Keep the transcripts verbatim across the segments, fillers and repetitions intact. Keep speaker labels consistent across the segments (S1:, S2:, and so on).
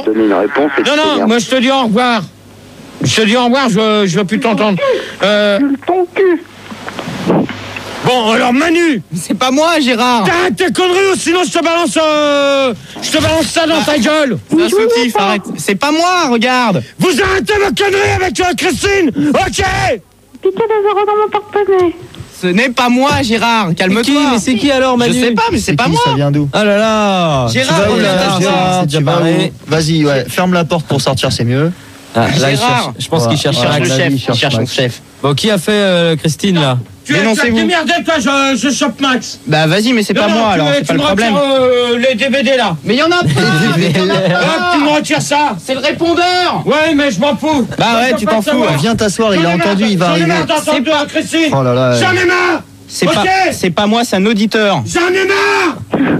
S1: te donner une réponse. Et
S2: non, non, moi je te dis au revoir. Je te dis au revoir, je, je veux plus t'entendre. Euh...
S1: ton cul.
S2: Bon, alors Manu.
S3: C'est pas moi, Gérard.
S2: T'arrêtes tes conneries ou sinon je te balance, euh... je te balance ça dans ta gueule.
S3: C'est un fautif, arrête. C'est pas moi, regarde.
S2: Vous arrêtez vos conneries avec euh, Christine. Ok.
S4: Piqué des euros dans mon porte-monnaie.
S3: Ce n'est pas moi, Gérard. Calme-toi.
S5: Mais c'est qui alors, Manu?
S3: Je sais pas, mais c'est pas
S6: qui,
S3: moi.
S6: Ça vient d'où?
S5: Ah là là.
S3: Gérard,
S6: Tu vas où, là,
S3: Gérard,
S6: Gérard,
S5: c'est
S6: tu
S5: déjà
S6: vas
S5: pareil.
S6: où? Vas-y, ouais, ferme la porte pour sortir, c'est mieux.
S5: Ah, là, il
S3: Gérard.
S5: cherche- je pense
S6: Voilà.
S5: qu'il cherche
S3: Il cherche
S5: un
S3: le
S6: la
S3: chef.
S6: vie,
S3: Il
S6: cherche
S3: cherche son
S6: Max.
S3: chef.
S5: Bon, qui a fait euh, Christine là?
S2: Tu es
S3: Dénoncez-vous.
S2: démerdé, toi, je, je chope Max.
S3: Bah vas-y, mais c'est
S2: Non,
S3: pas
S2: non,
S3: moi,
S2: tu
S3: alors
S2: me-
S3: c'est
S2: tu
S3: pas le
S2: me
S3: problème.
S2: retires, euh, les D V D là.
S3: Mais y en a pas. Y en a
S2: Hop,
S3: pas.
S2: tu me retires ça.
S3: C'est le répondeur.
S2: Ouais, mais je m'en fous.
S3: Bah ouais,
S2: Je
S3: tu
S2: veux pas
S3: t'en
S2: te
S3: fous,
S2: savoir.
S3: ouais.
S6: Viens t'asseoir, il
S2: J'en
S6: a
S2: ai marre
S6: entendu,
S2: de-
S6: il va
S2: j'en ai
S6: arriver.
S2: marre d'entendre
S3: C'est
S2: de
S3: pas-
S2: Christine.
S6: Oh là là.
S2: J'en ai marre.
S3: C'est
S2: Ok.
S3: pas, c'est pas moi, c'est un auditeur.
S2: J'en ai marre.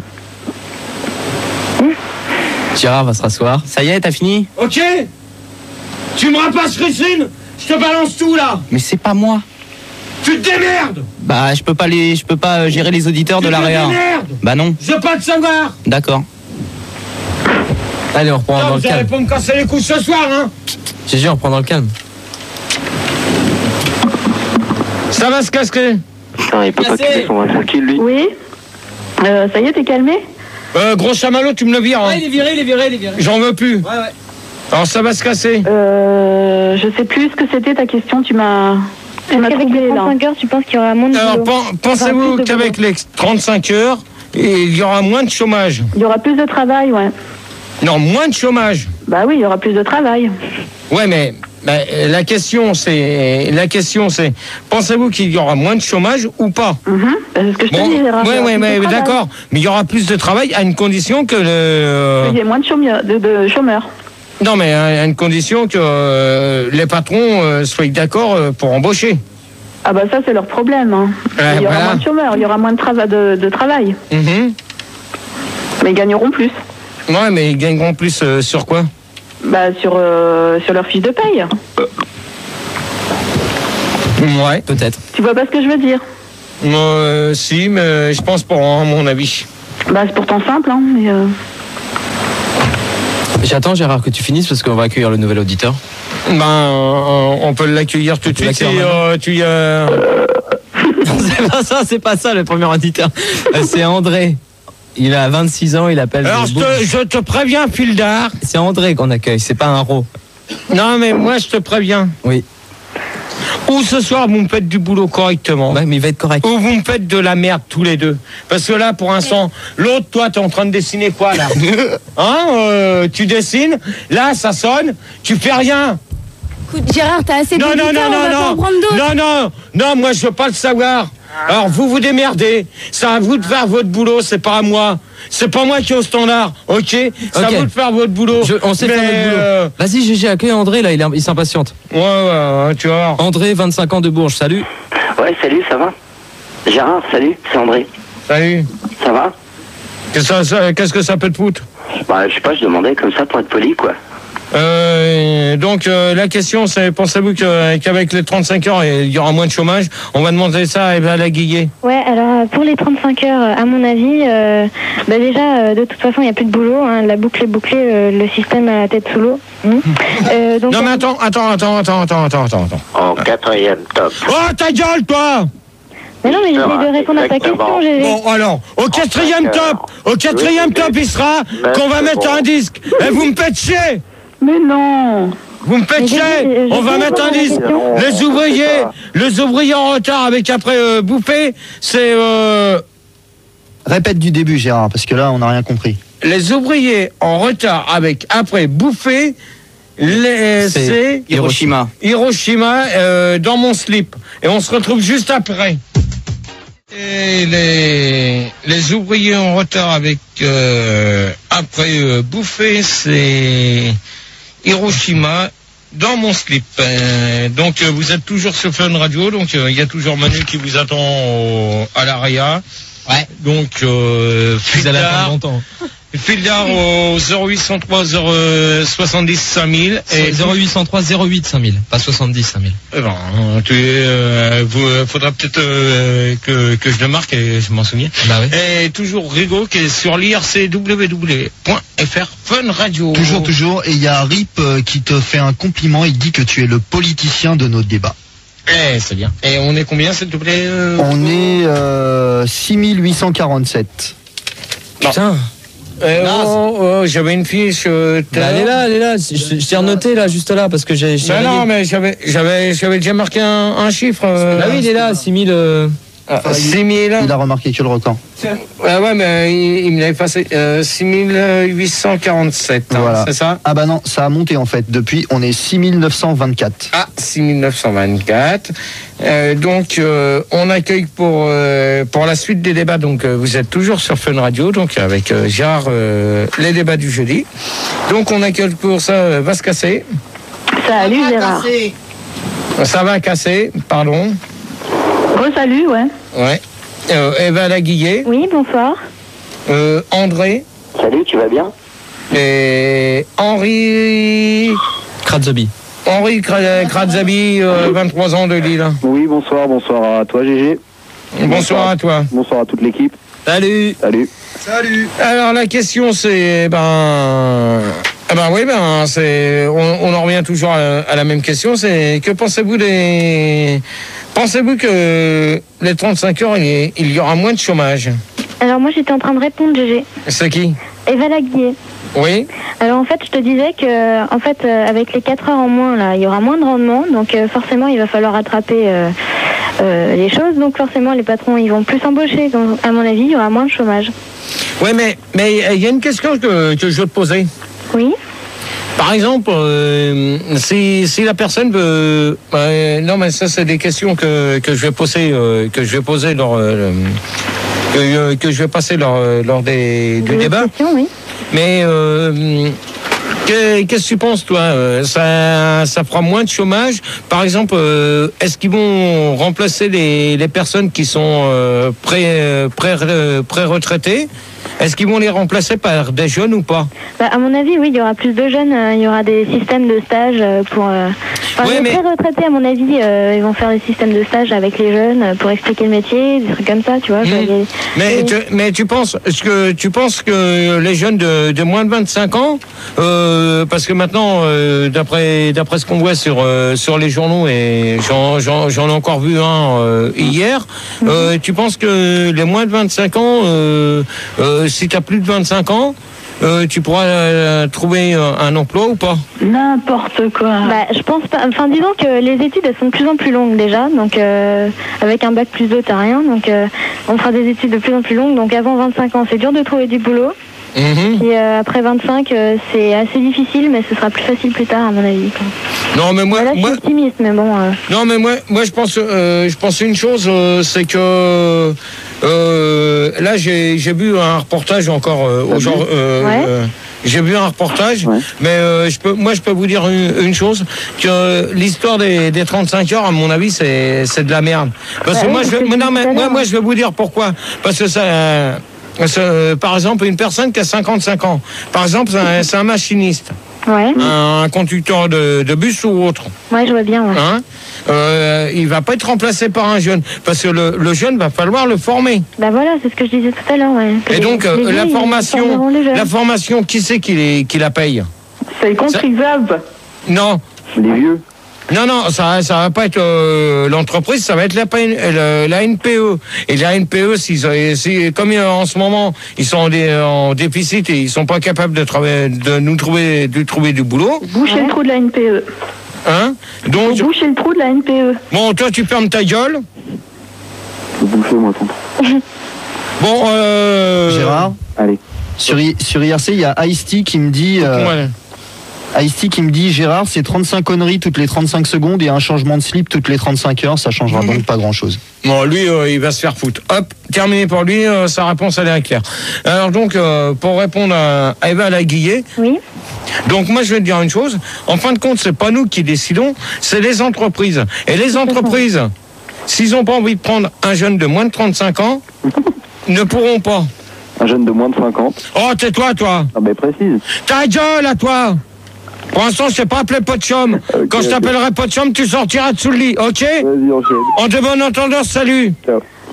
S5: Gérard va se rasseoir.
S3: Ça y est, t'as fini?
S2: Ok. Tu me rapasses Christine. Je te balance tout là.
S3: Mais c'est pas moi.
S2: Tu te démerdes.
S3: Bah je peux pas les, je peux pas euh, gérer les auditeurs de
S2: Tu
S3: la
S2: te
S3: réa.
S2: démerdes.
S3: Bah non.
S2: Je veux pas te savoir.
S3: D'accord.
S5: Allez, on reprend
S2: Non,
S5: dans le
S2: vous allez
S5: calme.
S2: pas me casser les couilles ce soir, hein.
S5: Gégé, on reprend dans le calme.
S2: Ça va se casser.
S1: Putain, il peut pas
S5: Cassé.
S1: quitter son vin tranquille, lui.
S4: Oui. Euh, ça y est, t'es calmé?
S2: Euh, gros chamallow, tu me le vires. Hein.
S5: est viré, il est viré, il est viré.
S2: J'en veux plus.
S5: Ouais, ouais.
S2: Alors ça va se casser.
S4: Euh, je sais plus ce que c'était ta question, tu m'as... Tu m'as
S7: Avec
S4: troublé
S7: les
S4: là.
S7: trente-cinq heures, tu penses qu'il y aura moins de
S2: Alors
S7: boulot?
S2: pen- pensez-vous
S4: Enfin, plus de
S2: qu'avec les trente-cinq heures, il y aura moins de chômage?
S4: Il y aura plus de travail, ouais.
S2: Non, moins de chômage.
S4: Bah oui, il y aura plus de travail.
S2: Ouais, mais bah, la question c'est, la question c'est, pensez-vous qu'il y aura moins de chômage ou pas?
S4: Mhm. Bah, c'est ce que je te
S2: Bon,
S4: dis, Gérard. il y
S2: ouais,
S4: aura
S2: ouais,
S4: plus de
S2: mais
S4: travail.
S2: d'accord. Mais il y aura plus de travail à une condition que le.
S4: Il y a moins de chômeurs. De, de chômeurs.
S2: Non, mais à une condition que euh, les patrons euh, soient d'accord euh, pour embaucher.
S4: Ah bah ça, c'est leur problème. Hein.
S2: Ouais,
S4: il y aura
S2: voilà.
S4: moins de chômeurs, il y aura moins de, trava- de, de travail.
S2: Mhm.
S4: Mais ils gagneront plus.
S2: Ouais, mais ils gagneront plus euh, sur quoi?
S4: Bah sur, euh, sur leur fiche de paye.
S2: Ouais.
S5: Peut-être.
S4: Tu vois pas ce que je veux dire?
S2: Euh, si, mais je pense pas, hein, à mon avis.
S4: Bah c'est pourtant simple, hein. Mais, euh...
S5: J'attends, Gérard, que tu finisses parce qu'on va accueillir le nouvel auditeur.
S2: Ben, euh, on peut l'accueillir tout de
S5: peut
S2: suite. C'est,
S5: l'accueillir
S2: euh, tu, euh...
S5: C'est pas ça, c'est pas ça le premier auditeur. Euh, C'est André. Il a vingt-six ans, il appelle.
S2: Alors, je
S5: Bourges.
S2: te, je te préviens, Fildar.
S5: C'est André qu'on accueille, c'est pas un ro.
S2: Non, mais moi, je te préviens.
S5: Oui.
S2: Ou ce soir, vous me faites du boulot correctement.
S5: Ouais, mais il va être correct.
S2: Ou vous me faites de la merde tous les deux. Parce que là, pour l'instant, l'autre, toi, t'es en train de dessiner quoi, là? Hein euh, Tu dessines, là, ça sonne, tu fais rien.
S7: Écoute, Gérard, t'as assez
S2: Non, non,
S7: d'auditeurs,
S2: non,
S7: on va
S2: non,
S7: pas en
S2: non.
S7: prendre d'autres.
S2: Non, non, non, moi, je veux pas le savoir. Alors, vous vous démerdez. C'est à vous de faire votre boulot, c'est pas à moi. C'est pas moi qui ai au standard, ok? C'est à
S5: Ok.
S2: vous de faire votre boulot.
S5: Je- on sait
S2: Mais,
S5: faire notre boulot.
S2: euh,
S5: Vas-y, Gégé, accueille André, là, il, est- il s'impatiente.
S2: ouais, ouais, tu vois.
S5: André, vingt-cinq ans de Bourges, salut.
S1: Ouais, salut, ça va? Gérard, salut, c'est André.
S2: Salut.
S1: Ça va?
S2: Qu'est-ce que ça, qu'est-ce que ça peut te foutre?
S1: Bah, je sais pas, je demandais comme ça pour être poli, quoi.
S2: Euh, donc euh, la question c'est, pensez-vous que, qu'avec les trente-cinq heures il y aura moins de chômage? On va demander ça à Eva Laguillet.
S7: Ouais, alors euh, pour les trente-cinq heures, euh, à mon avis, euh, bah déjà, euh, de toute façon, il n'y a plus de boulot. Hein, la boucle est bouclée, euh, le système a la tête sous l'eau. Hum. Euh, donc,
S2: Non mais
S7: euh,
S2: attends, attends, attends, attends, attends, attends, attends, attends.
S1: En quatrième top.
S2: Oh ta gueule toi!
S7: mais non, mais j'essaie de répondre à ta
S1: Exactement.
S7: question, Gégé.
S2: Bon alors, au quatrième top, au quatrième
S1: Oui,
S2: top il sera
S1: mais
S2: qu'on va
S1: c'est
S2: mettre
S1: bon.
S2: un disque. Et vous me faites chier!
S4: Mais non.
S2: Vous me faites
S7: Mais
S2: chier!
S7: je- je
S2: On va
S7: sais
S2: mettre
S7: pas
S2: un
S7: la
S2: disque.
S7: question.
S2: Les ouvriers, les ouvriers en retard avec après euh, bouffer, c'est euh,
S6: Répète du début, Gérard, parce que là, on n'a rien compris.
S2: les ouvriers en retard avec après bouffer, les,
S5: C'est
S2: c'est
S3: Hiroshima.
S2: Hiroshima euh, dans mon slip. Et on se retrouve juste après. Et les, les ouvriers en retard avec euh, après euh, bouffer, c'est Hiroshima dans mon slip. Euh, donc euh, vous êtes toujours sur Fun Radio, donc euh, il y a toujours Manu qui vous attend au- à l'Aria.
S3: Ouais.
S2: Donc euh,
S5: Vous allez attendre
S2: Fildar,
S5: longtemps.
S2: Fildar au zéro huit cent trois zéro soixante-dix cinq mille et
S5: zéro huit cent trois zéro huit cinq mille, pas soixante-dix cinq mille.
S2: Eh ben, tu, euh, vous, faudra peut-être euh, que, que je le marque et je m'en souviens.
S5: Bah oui.
S2: Et toujours Rigaud qui est sur l'I R C W W point F R Fun Radio.
S6: Toujours, toujours. Et il y a Rip euh, qui te fait un compliment. Il dit que tu es le politicien de nos débats.
S2: Eh, c'est bien. Et on est combien, s'il te plaît euh,
S6: On est euh, six mille huit cent quarante-sept.
S5: Putain.
S2: euh, oh, oh, j'avais une fiche. Euh,
S5: Bah, elle est là, elle est là. Je, je t'ai renoté là, juste là, parce que j'ai. j'ai
S2: bah
S5: rayé.
S2: non, mais j'avais, j'avais, j'avais déjà marqué un, un chiffre. Euh,
S5: Bah oui, il est là, six mille. Euh...
S2: ah, six mille.
S6: Il a remarqué que le record.
S2: Ouais, ouais, mais il, il me l'avait passé. Euh, six mille huit cent quarante-sept, hein,
S6: Voilà.
S2: c'est ça?
S6: Ah bah non, ça a monté en fait. Depuis, on est six mille neuf cent vingt-quatre.
S2: Ah, six mille neuf cent vingt-quatre. Euh, donc, euh, on accueille pour euh, pour la suite des débats. Donc, euh, vous êtes toujours sur Fun Radio, donc avec euh, Gérard, euh, les débats du jeudi. Donc, on accueille pour ça euh, va se casser.
S4: Salut Gérard.
S2: Ça va casser, pardon.
S4: Re-salut, ouais.
S2: Ouais. Euh, Eva Laguillet,
S7: Oui, bonsoir.
S2: euh, André
S1: Salut, tu vas bien?
S2: et Henri.
S5: Kratzabi.
S2: Henri Kra- Kratzabi, euh, vingt-trois ans de Lille.
S8: Oui, bonsoir, bonsoir à toi Gégé.
S2: Bonsoir à toi.
S8: Bonsoir à toute l'équipe.
S5: Salut.
S8: Salut.
S6: Salut.
S2: Alors la question c'est ben eh ben oui ben c'est on, on en revient toujours à, à la même question, c'est que pensez-vous des pensez-vous que les trente-cinq heures il y, il y aura moins de chômage?
S7: Alors moi j'étais en train de répondre, G G.
S2: C'est qui?
S7: Eva Laguillet.
S2: Oui.
S7: Alors en fait je te disais que en fait euh, avec les quatre heures en moins là, il y aura moins de rendement, donc euh, forcément il va falloir rattraper euh, euh, les choses, donc forcément les patrons ils vont plus embaucher, donc à mon avis il y aura moins de chômage.
S2: Oui mais mais il y a une question que, que je veux te poser.
S7: Oui.
S2: Par exemple, euh, si, si la personne veut... euh, non, mais ça, c'est des questions que, que je vais poser, euh, que je vais poser lors... euh, que, que je vais passer lors, lors des, du
S7: Des
S2: débat.
S7: questions, oui.
S2: Mais euh, que- qu'est-ce que tu penses, toi? Euh, Ça, ça fera moins de chômage. Par exemple, euh, est-ce qu'ils vont remplacer les, les personnes qui sont euh, pré, pré, pré-retraitées? Est-ce qu'ils vont les remplacer par des jeunes ou pas?
S7: Bah, à mon avis, oui, il y aura plus de jeunes, euh, il y aura des systèmes de stage euh, pour... Euh... Enfin,
S2: Ouais,
S7: les
S2: mais-
S7: très retraités, à mon avis, euh, ils vont faire des systèmes de stage avec les jeunes euh, pour expliquer le métier, des trucs comme ça, tu vois.
S2: Mmh.
S7: les-
S2: Mais,
S7: les-
S2: tu, mais tu penses, est-ce que tu penses que les jeunes de, de moins de vingt-cinq ans, euh, parce que maintenant, euh, d'après d'après ce qu'on voit sur euh, sur les journaux et j'en j'en j'en ai encore vu un euh, hier, euh, tu penses que les moins de vingt-cinq ans, euh, euh, si tu as plus de vingt-cinq ans, euh, tu pourras euh, trouver euh, un emploi ou pas?
S4: N'importe quoi.
S7: Bah, je pense pas. Enfin, disons que les études elles sont de plus en plus longues déjà. Donc, euh, avec un bac plus deux, t'as rien. Donc, euh, on fera des études de plus en plus longues. Donc, avant vingt-cinq ans, c'est dur de trouver du boulot.
S2: Mhm.
S7: Et euh, après vingt-cinq, euh, c'est assez difficile, mais ce sera plus facile plus tard, à mon avis.
S2: Non, mais moi,
S7: Là, je
S2: moi,
S7: suis optimiste, mais bon. euh,
S2: Non mais moi, moi je pense, euh, je pense une chose, euh, c'est que euh, là j'ai j'ai vu un reportage encore euh, aujourd'hui. Euh,
S7: Ouais.
S2: euh, j'ai vu un reportage,
S8: Ouais.
S2: mais euh, je peux, moi je peux vous dire une, une chose, que l'histoire des, des trente-cinq heures, à mon avis, c'est c'est de la merde. Parce que
S7: Ouais,
S2: moi,
S7: c'est
S2: je,
S7: ce que
S2: mais
S7: je
S2: non,
S7: disais
S2: mais
S7: tout à
S2: moi,
S7: l'heure.
S2: moi je vais vous dire pourquoi. Parce que ça. euh, ça, euh, par exemple, une personne qui a cinquante-cinq ans, par exemple, c'est un, c'est un machiniste,
S7: Ouais,
S2: un conducteur de, de bus ou autre.
S7: ouais, je vois bien. Ouais.
S2: Hein, euh, il va pas être remplacé par un jeune parce que le, le jeune va falloir le former.
S7: Bah voilà, c'est ce que je disais tout à l'heure. Ouais. Que
S2: Et
S7: les-
S2: donc
S7: les
S2: euh,
S7: vieux,
S2: la
S7: ils
S2: formation,
S7: formeront les jeunes.
S2: la formation, qui c'est qui, les- qui la paye?
S4: C'est les contribuables.
S2: Non,
S8: Les vieux.
S2: non, non, ça, ça va pas être euh, l'entreprise, ça va être la, P N euh, la N P E. Et la N P E, s'ils, euh, si, comme euh, en ce moment ils sont en, dé- en déficit et ils sont pas capables de travailler, de nous trouver, de trouver du boulot,
S4: Bouchez le trou de la N P E.
S2: hein. Donc
S4: Bouchez le trou de la N P E.
S2: bon, toi tu fermes ta gueule.
S8: Vous bouffez, moi, tonton.
S2: Bon, euh,
S6: Gérard,
S8: Allez.
S6: sur, I- sur I R C, il y a Ice-T qui me dit... euh,
S2: ouais.
S6: Ice-T qui me dit, Gérard, c'est trente-cinq conneries toutes les trente-cinq secondes et un changement de slip toutes les trente-cinq heures. Ça changera donc pas grand-chose.
S2: Bon, lui, euh, il va se faire foutre. Hop, terminé pour lui, euh, sa réponse, elle est claire. Alors donc, euh, pour répondre à, à Eva Laguillet,
S7: Oui.
S2: donc moi, je vais te dire une chose. En fin de compte, c'est pas nous qui décidons, c'est les entreprises. Et les entreprises, s'ils n'ont pas envie de prendre un jeune de moins de trente-cinq ans, ne pourront pas.
S8: Un jeune de moins de cinquante.
S2: Oh, tais-toi, toi.
S8: Ah, ben précise.
S2: Ta gueule, à toi. Pour l'instant, je t'ai pas appelé Potchum.
S8: Ok,
S2: Quand je
S8: ok.
S2: t'appellerai Potchum, tu sortiras dessous le lit, ok?
S8: Vas-y, enchaîne.
S2: En de bonne entendance, salut.
S8: Ciao.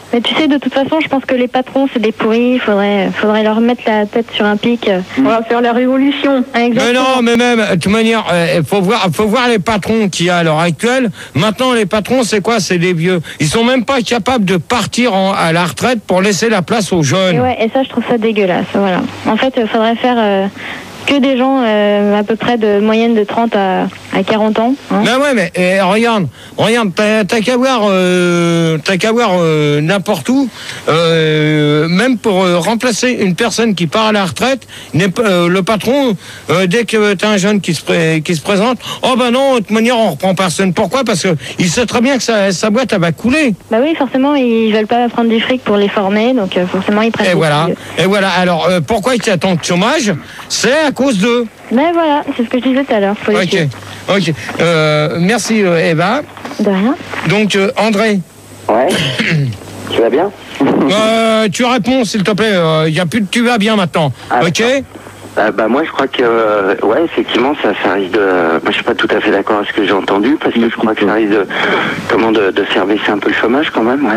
S7: Mais tu sais, de toute façon, je pense que les patrons, c'est des pourris. Il faudrait, faudrait leur mettre la tête sur un pic.
S4: On va faire la révolution.
S7: Ah, exactement.
S2: Mais non, mais même, de toute manière, il faut voir, faut voir les patrons qu'il y a à l'heure actuelle. Maintenant, les patrons, c'est quoi? C'est des vieux. Ils sont même pas capables de partir en- à la retraite pour laisser la place aux jeunes.
S7: Et ouais, et ça, je trouve ça dégueulasse. Voilà. En fait, il faudrait faire euh, que des gens euh, à peu près de moyenne de trente à, à quarante ans. Hein.
S2: Ben ouais, mais eh, regarde, regarde, t'as t'as qu'à voir, euh, t'as qu'à voir euh, n'importe où, euh, même pour euh, remplacer une personne qui part à la retraite, n'est pas- euh, le patron, euh, dès que t'as un jeune qui se, pré- qui se présente, oh ben non, de toute manière on reprend personne. Pourquoi? Parce que il sait très bien que sa, sa boîte elle va couler.
S7: Bah oui, forcément, ils veulent pas prendre du fric pour les former, donc euh, forcément, ils prennent
S2: Et
S7: des
S2: voilà,
S7: vieux.
S2: et voilà. Alors euh, pourquoi il y a tant de chômage? C'est à cause d'eux.
S7: Mais voilà, c'est ce que je disais tout à l'heure. Faut les
S2: Ok,
S7: tuer.
S2: ok. Euh, merci euh, Eva.
S7: De rien.
S2: Donc euh, André.
S1: Ouais. Tu vas bien?
S2: Euh, tu réponds s'il te plaît, il n'y a plus de tu vas bien maintenant,
S1: Ah,
S2: ok?
S1: Euh, bah moi je crois que euh, ouais effectivement ça, ça risque de moi je suis pas tout à fait d'accord avec ce que j'ai entendu parce que je crois que ça risque de comment de, de faire baisser un peu le chômage quand même, ouais.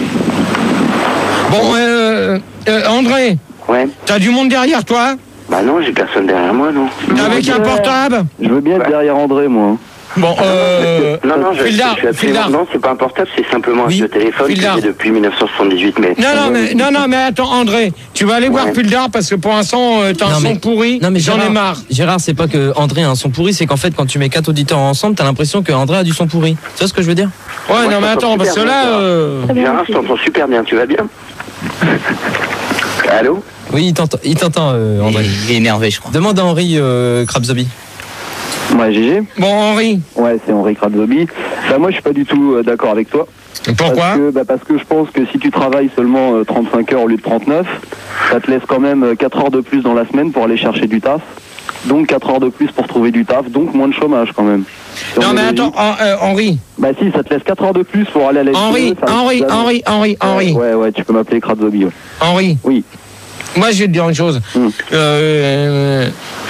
S2: Bon, euh, euh, André,
S1: Ouais.
S2: t'as du monde derrière toi?
S1: Bah non, j'ai personne derrière moi, non.
S2: T'es avec un portable?
S8: Je veux bien être
S1: Ouais.
S8: derrière André, moi.
S2: Bon, euh...
S1: Non, non, je, je
S2: Fildar,
S1: suis absolument...
S2: Fildar.
S1: Non, c'est pas un portable, c'est simplement
S2: Oui,
S1: un vieux téléphone
S2: Fildar.
S1: que j'ai depuis mille neuf cent soixante-dix-huit, mais...
S2: Non, non, mais, non, non, mais attends, André, tu vas aller voir
S1: Ouais.
S2: Pildar parce que pour l'instant, euh, t'as un
S5: Non,
S2: son
S5: mais-
S2: pourri,
S5: Non mais
S2: j'en ai
S5: Gérard,
S2: marre.
S5: Gérard, c'est pas que André a un son pourri, c'est qu'en fait quand tu mets quatre auditeurs ensemble, t'as l'impression que André a du son pourri. Tu vois ce que je veux dire?
S2: Ouais,
S1: Moi,
S2: non,
S1: je
S2: mais
S1: t'entends
S2: attends, parce que
S1: super
S2: là,
S1: bien,
S2: euh...
S7: Très bien,
S1: Gérard, je
S7: merci.
S1: t'entends super bien, tu vas bien? Allô?
S5: Oui, il t'entend, il t'entend euh, André.
S3: Il est énervé, je crois.
S5: Demande à Henri euh, Krabzobi.
S8: Ouais, G G.
S2: bon, Henri,
S8: Ouais, c'est Henri Kratzobi. Bah, moi, je suis pas du tout euh, d'accord avec toi.
S2: pourquoi?
S8: Parce que, bah, parce que je pense que si tu travailles seulement euh, trente-cinq heures au lieu de trente-neuf, ça te laisse quand même euh, quatre heures de plus dans la semaine pour aller chercher du taf. Donc quatre heures de plus pour trouver du taf, donc moins de chômage quand même. Si
S2: Non,
S8: on
S2: mais
S8: est
S2: attends,
S8: logique-
S2: Hen- euh, Henri,
S8: Bah si, ça te laisse quatre heures de plus pour aller à la S P E,
S2: Henri,
S8: ça-
S2: Henri,
S8: ça-
S2: Henri, Henri, Henri,
S8: Ouais, ouais, tu peux m'appeler Kratzobi, ouais.
S2: Henri.
S8: Oui.
S2: Moi, je vais te dire une chose.
S8: Mm.
S2: Euh,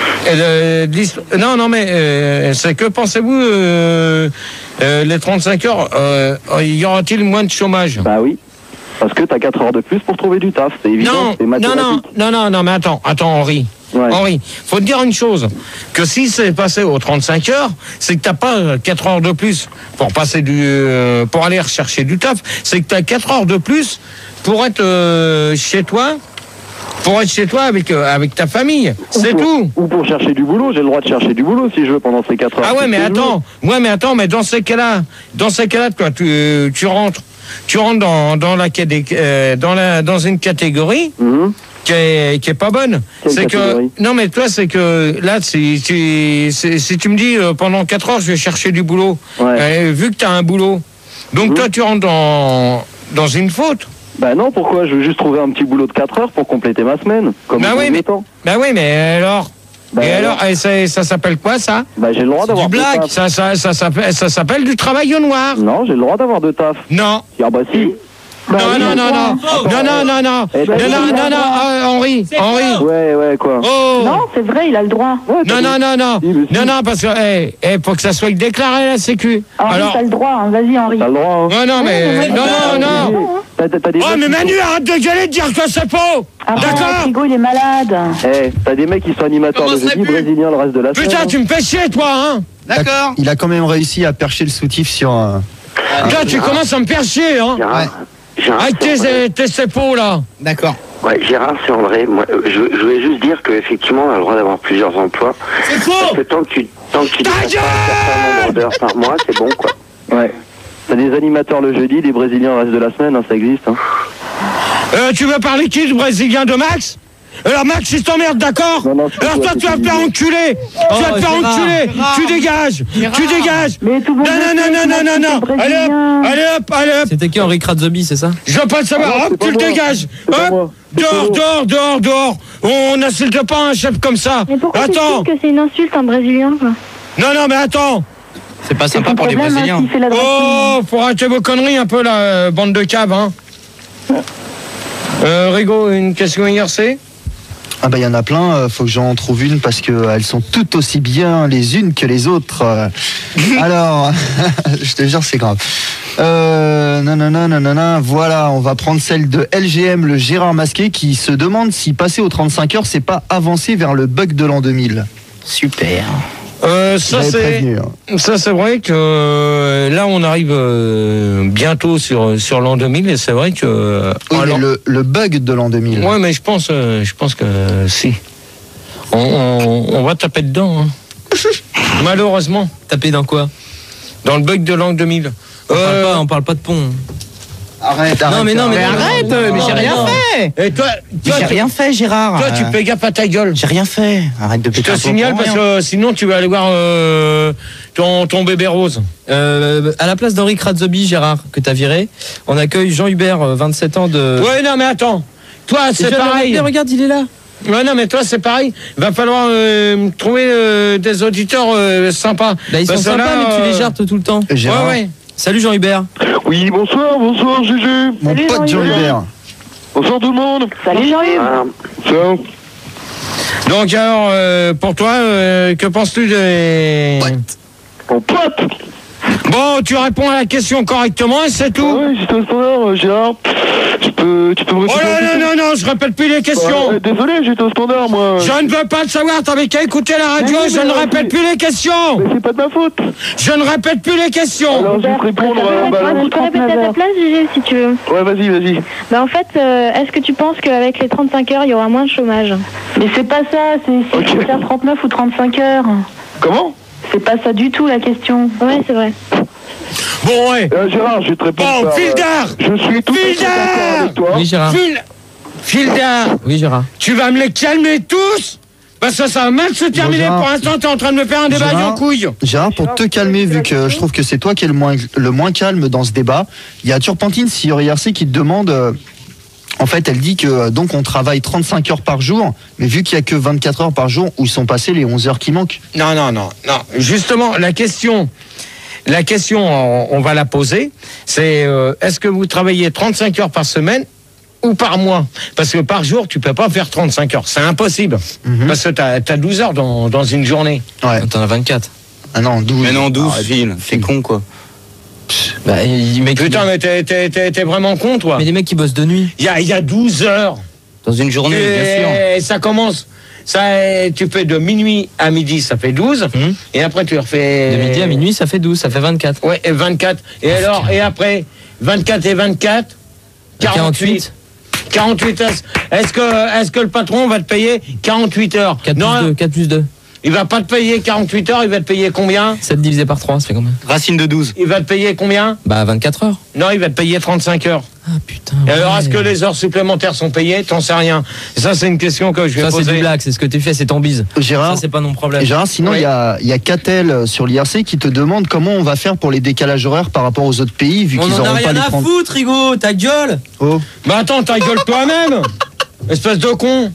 S2: euh, l'hist- non, non, mais euh, c'est que pensez-vous, euh, euh, les trente-cinq heures, euh, y aura-t-il moins de chômage?
S8: Bah oui. Parce que t'as quatre heures de plus pour trouver du taf, c'est évident,
S2: Non,
S8: c'est
S2: non, non,
S8: mathématique.
S2: non, non, non, mais attends, attends, Henri.
S8: Ouais.
S2: Henri, faut te dire une chose, que si c'est passé aux trente-cinq heures, c'est que t'as pas euh, quatre heures de plus pour passer du, euh, pour aller rechercher du taf, c'est que t'as quatre heures de plus pour être euh, chez toi, pour être chez toi avec euh, avec ta famille, c'est
S8: Ou pour-
S2: tout.
S8: Ou pour chercher du boulot, j'ai le droit de chercher du boulot si je veux pendant ces quatre heures.
S2: Ah ouais,
S8: C'est
S2: mais
S8: ce que je
S2: attends, ouais, mais attends, mais dans ces cas-là, dans ces cas-là, toi, tu, tu rentres, tu rentres dans dans la cadé- euh, dans la dans une catégorie
S8: veux. Mhm.
S2: qui est, qui est pas bonne.
S8: Quelle
S2: C'est que
S8: catégorie?
S2: non, mais toi, c'est que là, si tu si, si tu me dis euh, pendant quatre heures, je vais chercher du boulot,
S8: Ouais.
S2: euh, vu que tu as un boulot, donc
S8: Mhm.
S2: toi, tu rentres dans dans une faute.
S8: Bah non, pourquoi? Je veux juste trouver un petit boulot de quatre heures pour compléter ma semaine. Comme
S2: Bah
S8: au
S2: oui,
S8: bon
S2: mais-
S8: temps.
S2: Bah oui, mais alors.
S8: Bah
S2: et alors,
S8: alors
S2: et ça, ça s'appelle quoi ça?
S8: Bah j'ai le droit
S5: C'est
S8: d'avoir
S5: du
S8: de
S5: blague.
S8: taf.
S2: Ça, ça, ça s'appelle ça s'appelle du travail au noir.
S8: Non, j'ai le droit d'avoir de taf.
S2: Non.
S8: Ah bah si.
S7: Bah
S2: non,
S7: oui,
S2: non, non, non,
S7: pourquoi
S2: non, non, non, non,
S8: Eh ben,
S2: non, non,
S8: oui,
S2: non, non, euh, Henri, Henri,
S8: Ouais, ouais, quoi.
S2: oh,
S4: Non, c'est vrai, il a le droit.
S8: Ouais,
S2: non,
S8: t'as
S2: non,
S8: dit-
S2: non, non,
S8: Si, mais si.
S2: non, non, parce que, eh, eh, pour que ça soit déclaré la Sécu.
S4: Henri,
S2: Alors,
S4: t'as le droit. hein. Vas-y, Henri.
S8: T'as le droit, hein.
S2: non, non, mais, non, non, non.
S8: T'as, t'as- t'as des
S2: Oh,
S8: mecs
S2: mais
S8: qui
S2: Manu, arrête de gueuler, de dire que c'est faux.
S4: Arrête,
S2: D'accord.
S4: Hugo, il est malade.
S8: sont- Eh, t'as des mecs qui sont animateurs
S2: Comment
S8: le
S2: ça
S8: jeudi,
S2: pue
S8: brésiliens le reste de la semaine.
S2: Putain,
S8: hein.
S2: tu me fais chier, toi, hein.
S3: D'accord.
S6: Il a quand même réussi à percher le soutif sur un.
S2: Toi, tu commences à me faire chier, hein.
S1: Gérard, Gérard,
S2: Avec
S1: c'est André.
S2: tes, tes sépaux, là.
S3: D'accord.
S1: Ouais, Gérard, c'est André. Moi, euh, je, je voulais juste dire qu'effectivement, on a le droit d'avoir plusieurs emplois.
S2: C'est
S1: Parce
S2: faux.
S1: que tant que tu, tant que tu
S2: Ta
S1: dépasses pas un certain nombre d'heures par mois, c'est bon, quoi.
S8: Ouais. T'as des animateurs le jeudi, des brésiliens le reste de la semaine, hein, ça existe. Hein.
S2: Euh, tu veux parler qui, du Brésilien de Max? Alors Max, il t'emmerde, d'accord?
S8: Non, non, c'est
S2: Alors
S8: toi,
S2: toi,
S8: c'est
S2: tu vas te
S8: toi.
S2: faire enculer. Tu vas te faire
S5: Gérard,
S2: enculer. Tu dégages. Tu dégages.
S4: Mais tout le monde
S2: Non,
S4: le
S2: non, non,
S4: sait,
S2: non, non, non,
S4: c'est
S2: non. Allez hop,
S4: brésilien.
S2: allez hop, allez hop.
S5: C'était qui Henri Krabzobi, c'est ça?
S2: Je veux pas le savoir.
S8: Ah non,
S2: Hop,
S8: c'est pas
S2: tu le
S8: moi.
S2: dégages.
S8: C'est pas
S2: Hop.
S8: moi. C'est
S2: Dehors,
S8: pas moi.
S2: dehors, dehors, dehors. On n'insulte pas un chef comme ça.
S7: Mais pourquoi tu
S2: Attends.
S7: trouves que c'est une insulte, un Brésilien, quoi?
S2: Non, non, mais attends.
S3: C'est pas
S4: C'est
S3: sympa
S4: son
S3: pour les
S4: problème, hein,
S3: Brésiliens.
S4: s'il fait la droite.
S2: Oh, faut arrêter vos conneries un peu, là, euh, bande de caves, hein. Euh, Rigo, une question I R C?
S6: Ah bah il y en a plein, euh, faut que j'en trouve une parce qu'elles sont toutes aussi bien les unes que les autres. Euh, alors, je te jure c'est grave. Euh, nanana, nanana, voilà, on va prendre celle de L G M, le Gérard Masqué, qui se demande si passer aux trente-cinq heures, c'est pas avancer vers le bug de l'an deux mille.
S3: Super.
S2: Euh, ça
S6: J'avais
S2: c'est
S6: prévenu, hein.
S2: ça c'est vrai que euh, là on arrive euh, bientôt sur sur l'an deux mille et c'est vrai que euh,
S6: Oui,
S2: alors-
S6: mais le, le bug de l'an deux mille.
S2: ouais mais je pense euh, je pense que euh, si on, on, on va taper dedans hein. Malheureusement
S5: Taper dans quoi?
S2: dans le bug de l'an deux mille.
S5: On, parle
S2: Euh,
S5: pas, on parle pas de pont.
S6: Arrête, arrête.
S5: Non mais non mais,
S3: Mais
S5: non,
S3: arrête,
S5: non,
S3: mais
S5: non,
S3: j'ai rien
S5: non.
S3: fait.
S2: et toi
S3: Mais
S2: toi,
S3: j'ai
S2: tu,
S3: rien fait, Gérard.
S2: toi tu
S3: Euh,
S2: fais gaffe à ta gueule.
S3: J'ai rien fait. Arrête de
S2: Je
S3: péter
S2: te
S3: un plomb
S2: signale
S3: pour
S2: parce
S3: rien.
S2: que sinon tu vas aller voir euh, ton ton bébé rose.
S5: Euh, à la place d'Henri Kratzobi, Gérard, que t'as viré, on accueille Jean Hubert, euh, vingt-sept ans de.
S2: Ouais non mais attends. Toi
S5: Et
S2: c'est
S5: Jean
S2: pareil.
S5: Hubert, regarde, il est là.
S2: Ouais, non, mais toi, c'est pareil. Va falloir euh, trouver euh, des auditeurs euh, sympas.
S5: Bah, ils sont
S2: Parce que
S5: sympas,
S2: là,
S5: mais tu
S2: euh,
S5: les jartes tout le temps.
S6: Gérard,
S2: Ouais, ouais.
S5: Salut Jean Hubert.
S8: Oui, bonsoir, bonsoir, Juju.
S6: mon
S4: Salut,
S6: pote
S4: Jean-Hubert.
S6: Jean-Hubert.
S8: Bonsoir tout le monde.
S4: Salut Jean-Yves.
S8: Tiens.
S2: Donc, alors, euh, pour toi, euh, que penses-tu des...
S8: Mon pote.
S2: Bon, tu réponds à la question correctement et c'est
S8: Ah
S2: tout.
S8: ouais, j'étais au standard, euh, Gérard. Tu peux, tu peux me
S2: Oh
S8: répéter
S2: non,
S8: la
S2: non,
S8: question
S2: non, non, je répète plus les questions.
S8: Euh, Désolé, j'étais au standard, moi.
S2: Je ne veux pas le savoir, t'avais qu'à écouter la radio,
S8: Mais oui,
S2: je
S8: mais
S2: ne
S8: alors,
S2: répète
S8: c'est-
S2: plus les questions.
S8: Mais c'est pas de ma faute.
S2: Je ne répète plus les questions.
S8: Alors, je vais te répondre. euh, bah,
S7: Tu peux répéter à ta place, Gégé, si tu veux.
S8: Ouais, vas-y, vas-y.
S7: Bah, en fait, euh, est-ce que tu penses qu'avec les trente-cinq heures, il y aura moins de chômage?
S4: Mais c'est pas ça, c'est si
S8: Ok.
S4: tu veux faire trente-neuf ou trente-cinq heures.
S8: Comment?
S4: C'est pas ça du tout la question.
S7: Ouais, c'est vrai.
S2: Bon, ouais.
S8: Euh, Gérard, je vais te répondre.
S2: Bon,
S8: par, euh,
S2: Fildar.
S8: Je suis tout à fait
S2: Fildar.
S8: d'accord avec toi.
S5: Oui Gérard.
S2: Phil... Fildar,
S5: Oui Gérard.
S2: tu vas me les calmer tous parce que ça va mal se terminer.
S6: Gérard.
S2: Pour l'instant, t'es en train de me faire un débat
S6: Gérard.
S2: en couille.
S6: Gérard, pour te calmer, vu que je trouve que c'est toi qui es le moins, le moins calme dans ce débat, il y a Turpentine sur I R C qui te demande. euh, en fait, elle dit que euh, donc on travaille trente-cinq heures par jour, mais vu qu'il y a que vingt-quatre heures par jour, où sont passées les onze heures qui manquent?
S2: Non, non, non, non. Justement, la question, la question, on, on va la poser. C'est euh, est-ce que vous travaillez trente-cinq heures par semaine ou par mois? Parce que par jour, tu peux pas faire trente-cinq heures. C'est impossible.
S6: Mhm.
S2: Parce que t'as as douze heures dans, dans une journée.
S6: Ouais.
S5: T'en as vingt-quatre.
S6: Ah non, douze.
S3: Mais non, douze,
S6: Ah,
S3: Phil. C'est con, quoi.
S5: Bah, il- mec,
S2: Putain, mais t'es- t'es t'es- t'es vraiment con, toi.
S5: mais les mecs qui bossent de nuit.
S2: Il y a, il y a douze heures.
S3: Dans une journée, bien sûr.
S2: Et ça commence. Ça, tu fais de minuit à midi, ça fait douze.
S5: Hum.
S2: Et après, tu refais.
S5: De midi à minuit, ça fait douze, ça fait vingt-quatre.
S2: Ouais, et vingt-quatre. Et alors, et après, vingt-quatre et vingt-quatre, quarante-huit. quarante-huit heures. Est-ce que, est-ce que le patron va te payer quarante-huit heures?
S5: quatre
S2: Non,
S5: plus deux, quatre plus deux.
S2: il va pas te payer quarante-huit heures, il va te payer combien?
S5: sept divisé par trois, ça fait combien?
S3: Racine de douze.
S2: Il va te payer combien?
S5: Bah vingt-quatre heures.
S2: Non, il va te payer trente-cinq heures.
S5: Ah putain.
S2: Et alors,
S5: ouais.
S2: est-ce que les heures supplémentaires sont payées? T'en sais rien. Et ça, c'est une question que je vais
S5: Ça c'est
S2: poser.
S5: du blague, c'est ce que tu fais, c'est ton bise.
S6: Gérard,
S5: Ça c'est pas mon problème.
S6: et Gérard, sinon il
S2: Oui.
S6: y a, il y a Catel euh, sur l'I R C qui te demande comment on va faire pour les décalages horaires par rapport aux autres pays, vu
S5: On
S6: qu'ils
S5: en a
S6: n'auront pas
S5: rien
S6: les
S5: à
S6: trente.
S5: foutre, Rigo, ta gueule.
S6: Oh.
S2: Bah attends, ta gueule toi-même. Espèce de con.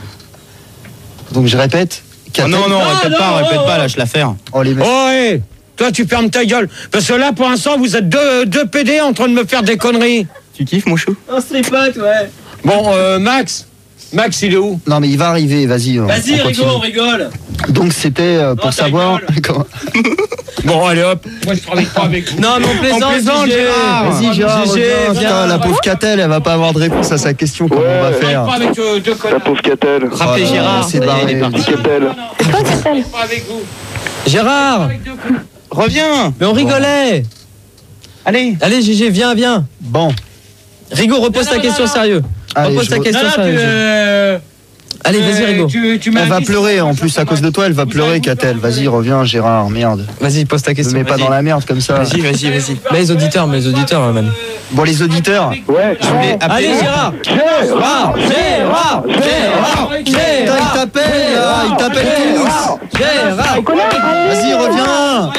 S6: Donc je répète.
S3: Oh,
S6: Catel-
S3: non, non,
S5: Ah,
S3: répète
S5: non,
S3: pas,
S5: oh,
S3: répète
S5: oh.
S3: pas, lâche l'affaire.
S6: Oh les mecs.
S2: Oh, hé, toi, tu fermes ta gueule. Parce que là, pour l'instant, vous êtes deux, deux P D en train de me faire des conneries.
S3: Tu kiffes, mon chou?
S5: On se tripote, ouais.
S2: Bon, euh, Max. Max, il est où?
S6: Non mais il va arriver, vas-y. on-
S5: Vas-y,
S6: on
S5: Rigo,
S6: continue.
S5: on rigole.
S6: Donc c'était euh, pour
S5: ta
S6: savoir.
S5: gueule.
S6: Comment-
S2: Bon, allez hop. Moi, je travaille pas avec vous.
S5: Non, mais on plaisante,
S2: On plaisante,
S5: Gégé.
S2: Gérard.
S6: Vas-y Gérard,
S5: Gégé,
S6: reviens.
S5: viens.
S6: Putain, la pauvre Catel, elle va pas avoir de réponse à sa question. Comment on va
S8: Ouais.
S2: Je
S6: faire?
S2: travaille pas avec euh, deux
S8: La
S2: connards.
S8: pauvre Catel.
S3: Rappelez
S6: Oh là là,
S3: Gérard.
S6: c'est
S3: ça y est,
S6: barré.
S3: il est parti.
S8: Catel.
S2: Je travaille pas avec vous.
S5: Gérard,
S2: Avec deux connards.
S3: Reviens.
S5: mais on rigolait.
S3: Allez.
S5: Allez, Gégé, viens, viens.
S6: Bon,
S5: Rigo, repose
S2: Non,
S5: ta
S2: non,
S5: question
S2: non, non.
S5: sérieux.
S6: allez,
S5: Repose
S6: je
S5: ta
S6: re-
S5: question
S2: Non, non, tu,
S5: sérieux.
S2: euh,
S5: Allez, vas-y,
S2: euh,
S5: Rigo.
S2: tu, tu m'as
S6: elle va
S2: dit-
S6: pleurer en plus à cause de toi, elle va pleurer Catel. Vas-y, reviens Gérard, merde.
S5: Vas-y, pose ta
S6: Ne
S5: question.
S6: mets pas
S5: Vas-y.
S6: dans la merde comme ça.
S3: Vas-y, vas-y, vas-y.
S5: Mais les auditeurs, mais les auditeurs, euh, man.
S6: Bon les auditeurs,
S8: Ouais.
S3: Je voulais appeler.
S5: Allez, Gérard.
S8: Gérard.
S5: Gérard, Gérard,
S6: putain il
S5: Gérard,
S6: t'appelle là, il t'appelle tous.
S5: Gérard.
S6: Vas-y reviens.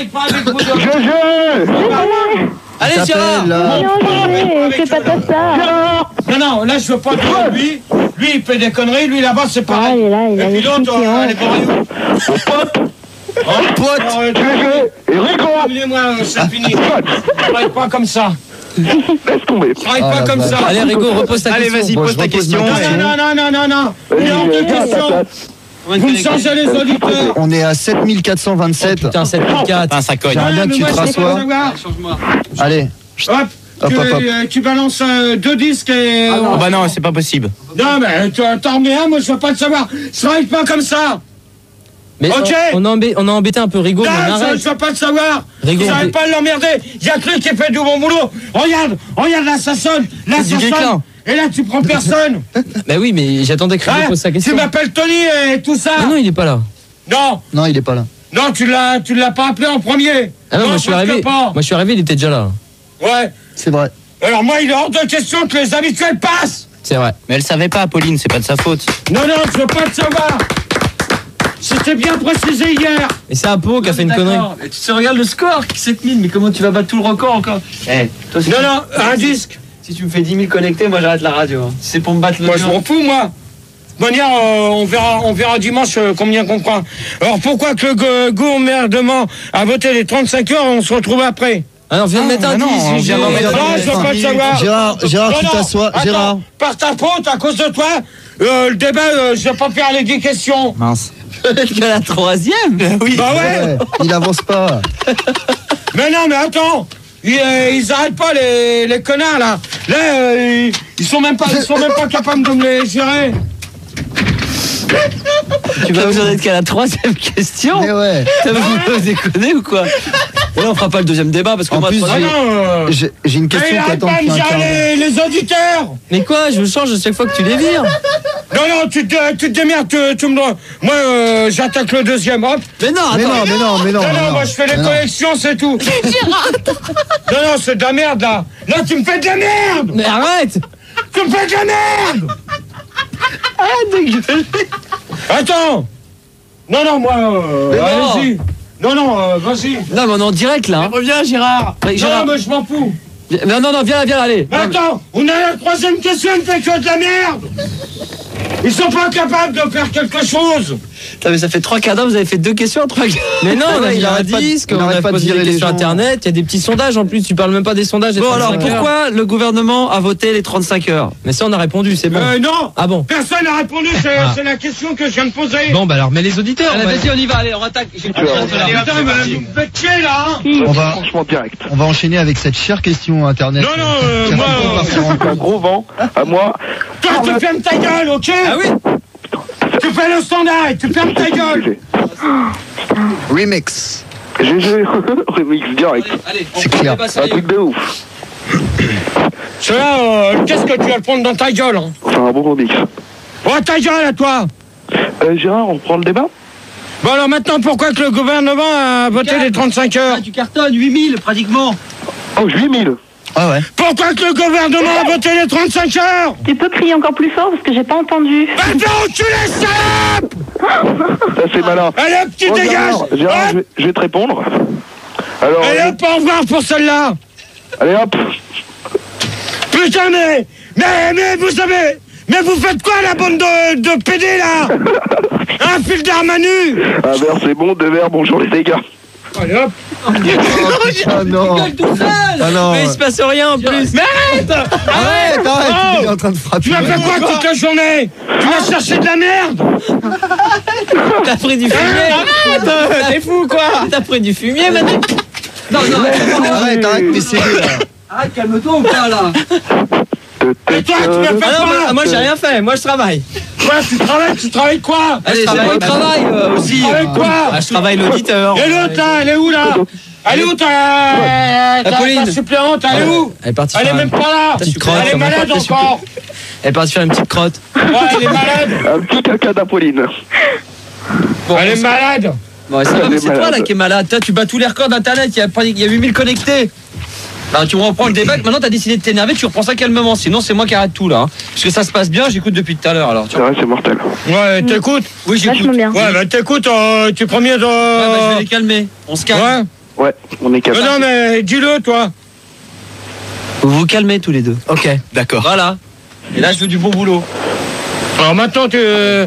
S8: Gégé.
S5: Allez,
S6: Il t'appelle,
S5: Gérard.
S6: là.
S7: Non, Gégé, fais pas ça, ça.
S2: Non, non, là, je veux pas de lui. Lui, il fait des conneries. Lui, là-bas, c'est
S7: Ah,
S2: pareil.
S7: il est là, il a
S2: Et
S7: les
S2: puis l'autre,
S7: chouilles,
S2: euh,
S7: hein.
S2: elle est pareille.
S6: Pote.
S2: Alors, euh,
S8: Gégé. Et Rigo.
S2: Oubliez-moi, c'est fini. Je travaille pas comme ça.
S8: Laisse tomber.
S2: Travaille
S6: Ah,
S2: pas
S6: la
S2: comme
S6: vache.
S2: ça.
S5: Allez, Rigo, repose ta
S3: Allez,
S5: question.
S3: vas-y,
S6: Bon,
S3: pose
S6: je
S3: ta
S6: repose
S3: question.
S6: ma
S2: Non,
S6: question.
S2: non, non, non, non, non.
S8: Vas-y,
S2: Il est hors de
S8: viens à ta
S2: question.
S8: place.
S2: Vous me changez les auditeurs.
S6: On est à sept mille quatre cent vingt-sept.
S5: Putain, sept mille quatre.
S3: Putain, ça cogne.
S6: J'aimerais bien que
S2: mais
S6: tu
S2: moi,
S6: te
S2: je veux pas
S6: rassoies.
S2: savoir.
S6: Allez.
S2: Hop,
S6: Hop,
S2: tu,
S6: hop, hop.
S2: euh, tu balances euh, deux disques et...
S3: Ah bah non, c'est pas possible.
S2: Non, mais tu t'en remets un, moi je veux pas le savoir. Je travaille pas comme ça.
S5: Mais
S2: Ok.
S5: on, on, a embê- on a embêté un peu Rigo, mais on
S2: Non, je,
S5: arrête.
S2: je veux pas le savoir.
S5: Rigo,
S2: Ils
S5: on
S2: n'arrêtent
S5: fait-
S2: pas de l'emmerder. Il y a que lui qui fait du bon boulot. Regarde, regarde, là ça sonne. Là
S3: C'est du
S2: ça sonne.
S3: Guéclin.
S2: Et là tu prends personne.
S5: Bah oui, mais j'attendais que Rigo
S2: Hein,
S5: pose sa
S2: tu
S5: question.
S2: m'appelles Tony et tout ça.
S5: Ah non, il est pas là.
S2: Non,
S6: Non, il est pas là.
S2: non, tu l'as, tu l'as pas appelé en premier.
S5: Ah non, moi je suis
S2: presque
S5: arrivé.
S2: pas.
S5: Moi je suis arrivé, il était déjà là.
S2: Ouais.
S6: C'est vrai.
S2: Alors moi, il est hors de question que les habituels passent.
S5: C'est vrai.
S3: Mais elle savait pas, Pauline, c'est pas de sa faute.
S2: Non, non, je veux pas le savoir. C'était bien précisé hier.
S5: Et c'est Apo qui a fait une connerie.
S9: Mais tu te regardes le score, sept mille, mais comment tu vas battre tout le record encore? Eh, toi, si,
S2: Non,
S9: tu,
S2: non, un disque.
S9: si tu me fais dix mille connectés, moi j'arrête la radio. Hein. Si c'est pour me battre le
S2: Moi, je m'en fous, moi. De toute manière, euh, on verra, on verra dimanche euh, combien qu'on prend. Alors pourquoi que le go- gouvernement a voté les trente-cinq heures, on se retrouve après?
S5: Ah non, viens de mettre un
S3: non, on
S5: dix.
S3: vient d'en mettre
S2: Non, je veux pas le savoir.
S6: Gérard, Gérard,
S2: Non,
S6: tu
S2: non,
S6: t'assois.
S2: attends,
S6: Gérard.
S2: par ta faute, à cause de toi, euh, le débat, euh, je vais pas faire les dix questions.
S3: Mince.
S9: que la troisième.
S3: Oui.
S2: Bah ouais.
S6: Ouais, il avance pas.
S2: Mais non, mais attends. Ils, euh, ils arrêtent pas les, les connards là. Là, euh, ils, ils sont même pas, ils sont même pas capables de me les gérer.
S9: Tu vas vous en être qu'à la troisième question.
S6: Mais ouais.
S9: T'as vous déconner ou quoi? Et là, on fera pas le deuxième débat parce que
S6: En
S9: moi,
S6: plus,
S2: Ah
S6: j'ai-
S2: non. euh,
S6: J'ai j'ai une
S2: mais
S6: question
S2: il
S6: qui
S2: arrête
S6: attend
S2: pas de
S6: depuis
S2: me
S6: un quart
S2: gérer
S6: d'heure.
S2: les, les auditeurs.
S5: Mais quoi, je change à chaque fois que tu les vires.
S2: Non, non, tu te, tu te démerdes, tu, tu me dois. Moi, euh, j'attaque le deuxième, hop.
S9: Mais non,
S6: Mais
S9: attends.
S6: non, mais non, mais non.
S2: Non, non,
S6: mais
S2: moi je fais les
S6: mais non.
S2: collections, c'est tout. Non, non, c'est de la merde là. Là, tu me fais de la merde.
S5: Mais arrête.
S2: Tu me fais de la merde. Attends. Non, non, moi, euh,
S9: Mais non.
S2: allez-y. Non, non, euh, vas-y.
S9: Non, mais on est en direct là. hein.
S3: Reviens, Gérard.
S9: Ouais,
S2: Non,
S9: Gérard.
S2: mais je m'en fous.
S9: Non, non, non, viens là, viens là, allez.
S2: Mais attends, on a la troisième question, il fait que de la merde. Ils sont pas capables de faire quelque chose.
S9: Putain, mais ça fait trois quarts d'heure, vous avez fait deux questions en trois quarts.
S5: Mais non, on a
S6: il
S5: mis un
S6: arrête pas de-
S5: disque,
S6: il
S5: on
S6: arrête
S5: a
S6: pas de
S5: posé
S6: virer
S5: des
S6: les
S5: questions
S6: gens.
S5: internet, il y a des petits sondages en plus, tu parles même pas des sondages. des
S9: Bon, alors
S5: trente-cinq heures.
S9: pourquoi le gouvernement a voté les trente-cinq heures?
S5: Mais ça, on a répondu, c'est bon.
S2: Euh, non.
S5: Ah bon.
S2: Personne n'a répondu, c'est
S5: Ah.
S2: c'est la question que je viens de poser.
S5: Bon, bah alors, mets les auditeurs.
S9: Allez,
S5: bah.
S9: vas-y, on y va, allez, on attaque. J'ai
S8: Tu vas
S9: confiance de la-
S2: Putain, mais vous me faites chier là, hein.
S6: On va,
S8: Franchement, direct.
S6: on va enchaîner avec cette chère question internet.
S2: Non, non, euh,
S6: Qui
S2: moi,
S6: raconte
S2: euh,
S6: partir en
S8: C'est un gros vent. À moi.
S2: Toi, tu fermes ta gueule, ok?
S9: Ah oui?
S2: Tu fais le standard et tu fermes ta gueule.
S6: Remix.
S8: G G. Remix direct.
S9: Allez, on
S6: C'est
S9: prend
S6: clair.
S9: le débat
S8: Un
S9: sérieux.
S8: truc de ouf.
S2: Cela, euh, qu'est-ce que tu vas le prendre dans ta gueule, hein?
S8: C'est un bon remix.
S2: Oh, ta gueule à toi.
S8: Euh, Gérard, on reprend le débat?
S2: Bon, alors maintenant, pourquoi que le gouvernement a voté les trente-cinq heures?
S9: Ah, tu cartonnes, huit mille pratiquement.
S8: Oh, huit mille.
S6: Ah ouais.
S2: Pourquoi que le gouvernement a voté les trente-cinq heures?
S4: Tu peux crier encore plus fort parce que j'ai pas entendu.
S2: Bah, fais enculer, salope!
S8: Ça, c'est malin.
S2: Allez, hop, tu
S8: Oh,
S2: dégages!
S8: Gérard, Gérard, je
S2: Hop,
S8: vais, je vais te répondre. Alors,
S2: allez,
S8: euh,
S2: hop, au revoir pour celle-là!
S8: allez hop.
S2: Putain, mais, mais, mais, vous savez, mais vous faites quoi, la bande de, de P D, là? Un fil d'Armanu!
S8: Un verre, c'est bon. Deux verres, bonjour les dégâts.
S2: Allez, hop!
S6: Oh, putain, non.
S9: Tout seul.
S6: Ah non.
S5: Mais il se passe rien en plus.
S2: Mais arrête!
S6: Arrête, arrête.
S2: Oh.
S6: Il est en train de frapper.
S2: Tu m'as fait quoi toute la journée? Tu m'as cherché de la merde?
S5: T'as pris du fumier. T'es fou quoi? T'as pris du fumier maintenant.
S9: Non, non,
S6: Arrête, arrête tes C D là.
S9: arrête, calme-toi ou pas là?
S2: Et toi, tu m'as fait
S5: Ah non,
S2: quoi?
S5: moi, moi j'ai rien fait, moi je travaille.
S2: Quoi, tu travailles, tu travailles quoi?
S9: Allez, c'est
S5: travaille,
S9: pas le
S5: bah,
S9: travail euh, aussi.
S2: Tu travailles quoi?
S5: Ah, je travaille l'auditeur.
S2: Et l'autre là, elle est où là? Elle est où ta, ta,
S5: Pauline.
S2: ta suppléante? Elle est où?
S5: Elle est partie
S2: Elle est
S5: faire
S2: même
S5: un-
S2: pas là!
S5: petite crotte,
S2: Elle est
S5: comme
S2: malade
S5: n'importe quel
S2: encore!
S5: Elle est partie faire une petite crotte.
S2: Ouais, elle est malade!
S8: Un petit caca d'Apolline.
S5: Bon,
S2: Elle
S5: on
S2: est
S5: s-
S2: malade!
S5: Bon, ça va,
S8: Elle
S5: mais
S8: est
S5: c'est toi
S8: malade.
S5: là qui est malade. Toi, tu bats tous les records d'internet, il y a, pas- il y a huit mille connectés. Alors tu reprends le débat, maintenant t'as décidé de t'énerver, tu reprends ça calmement, sinon c'est moi qui arrête tout là. hein. Parce que ça se passe bien, j'écoute depuis tout à l'heure alors. Tu
S8: C'est vrai, c'est mortel.
S2: Ouais, t'écoutes?
S5: Oui, j'écoute.
S4: Vachement bien.
S2: Ouais, bah t'écoutes, euh, tu es premier de.
S5: Ouais, bah, je vais les calmer. On se calme.
S2: Ouais.
S8: Ouais, on est
S2: Mais
S8: capable.
S2: non, mais dis-le, toi!
S9: Vous vous calmez tous les deux.
S5: Ok.
S3: D'accord.
S5: Voilà. Et là, je veux du bon boulot.
S2: Alors maintenant, tu.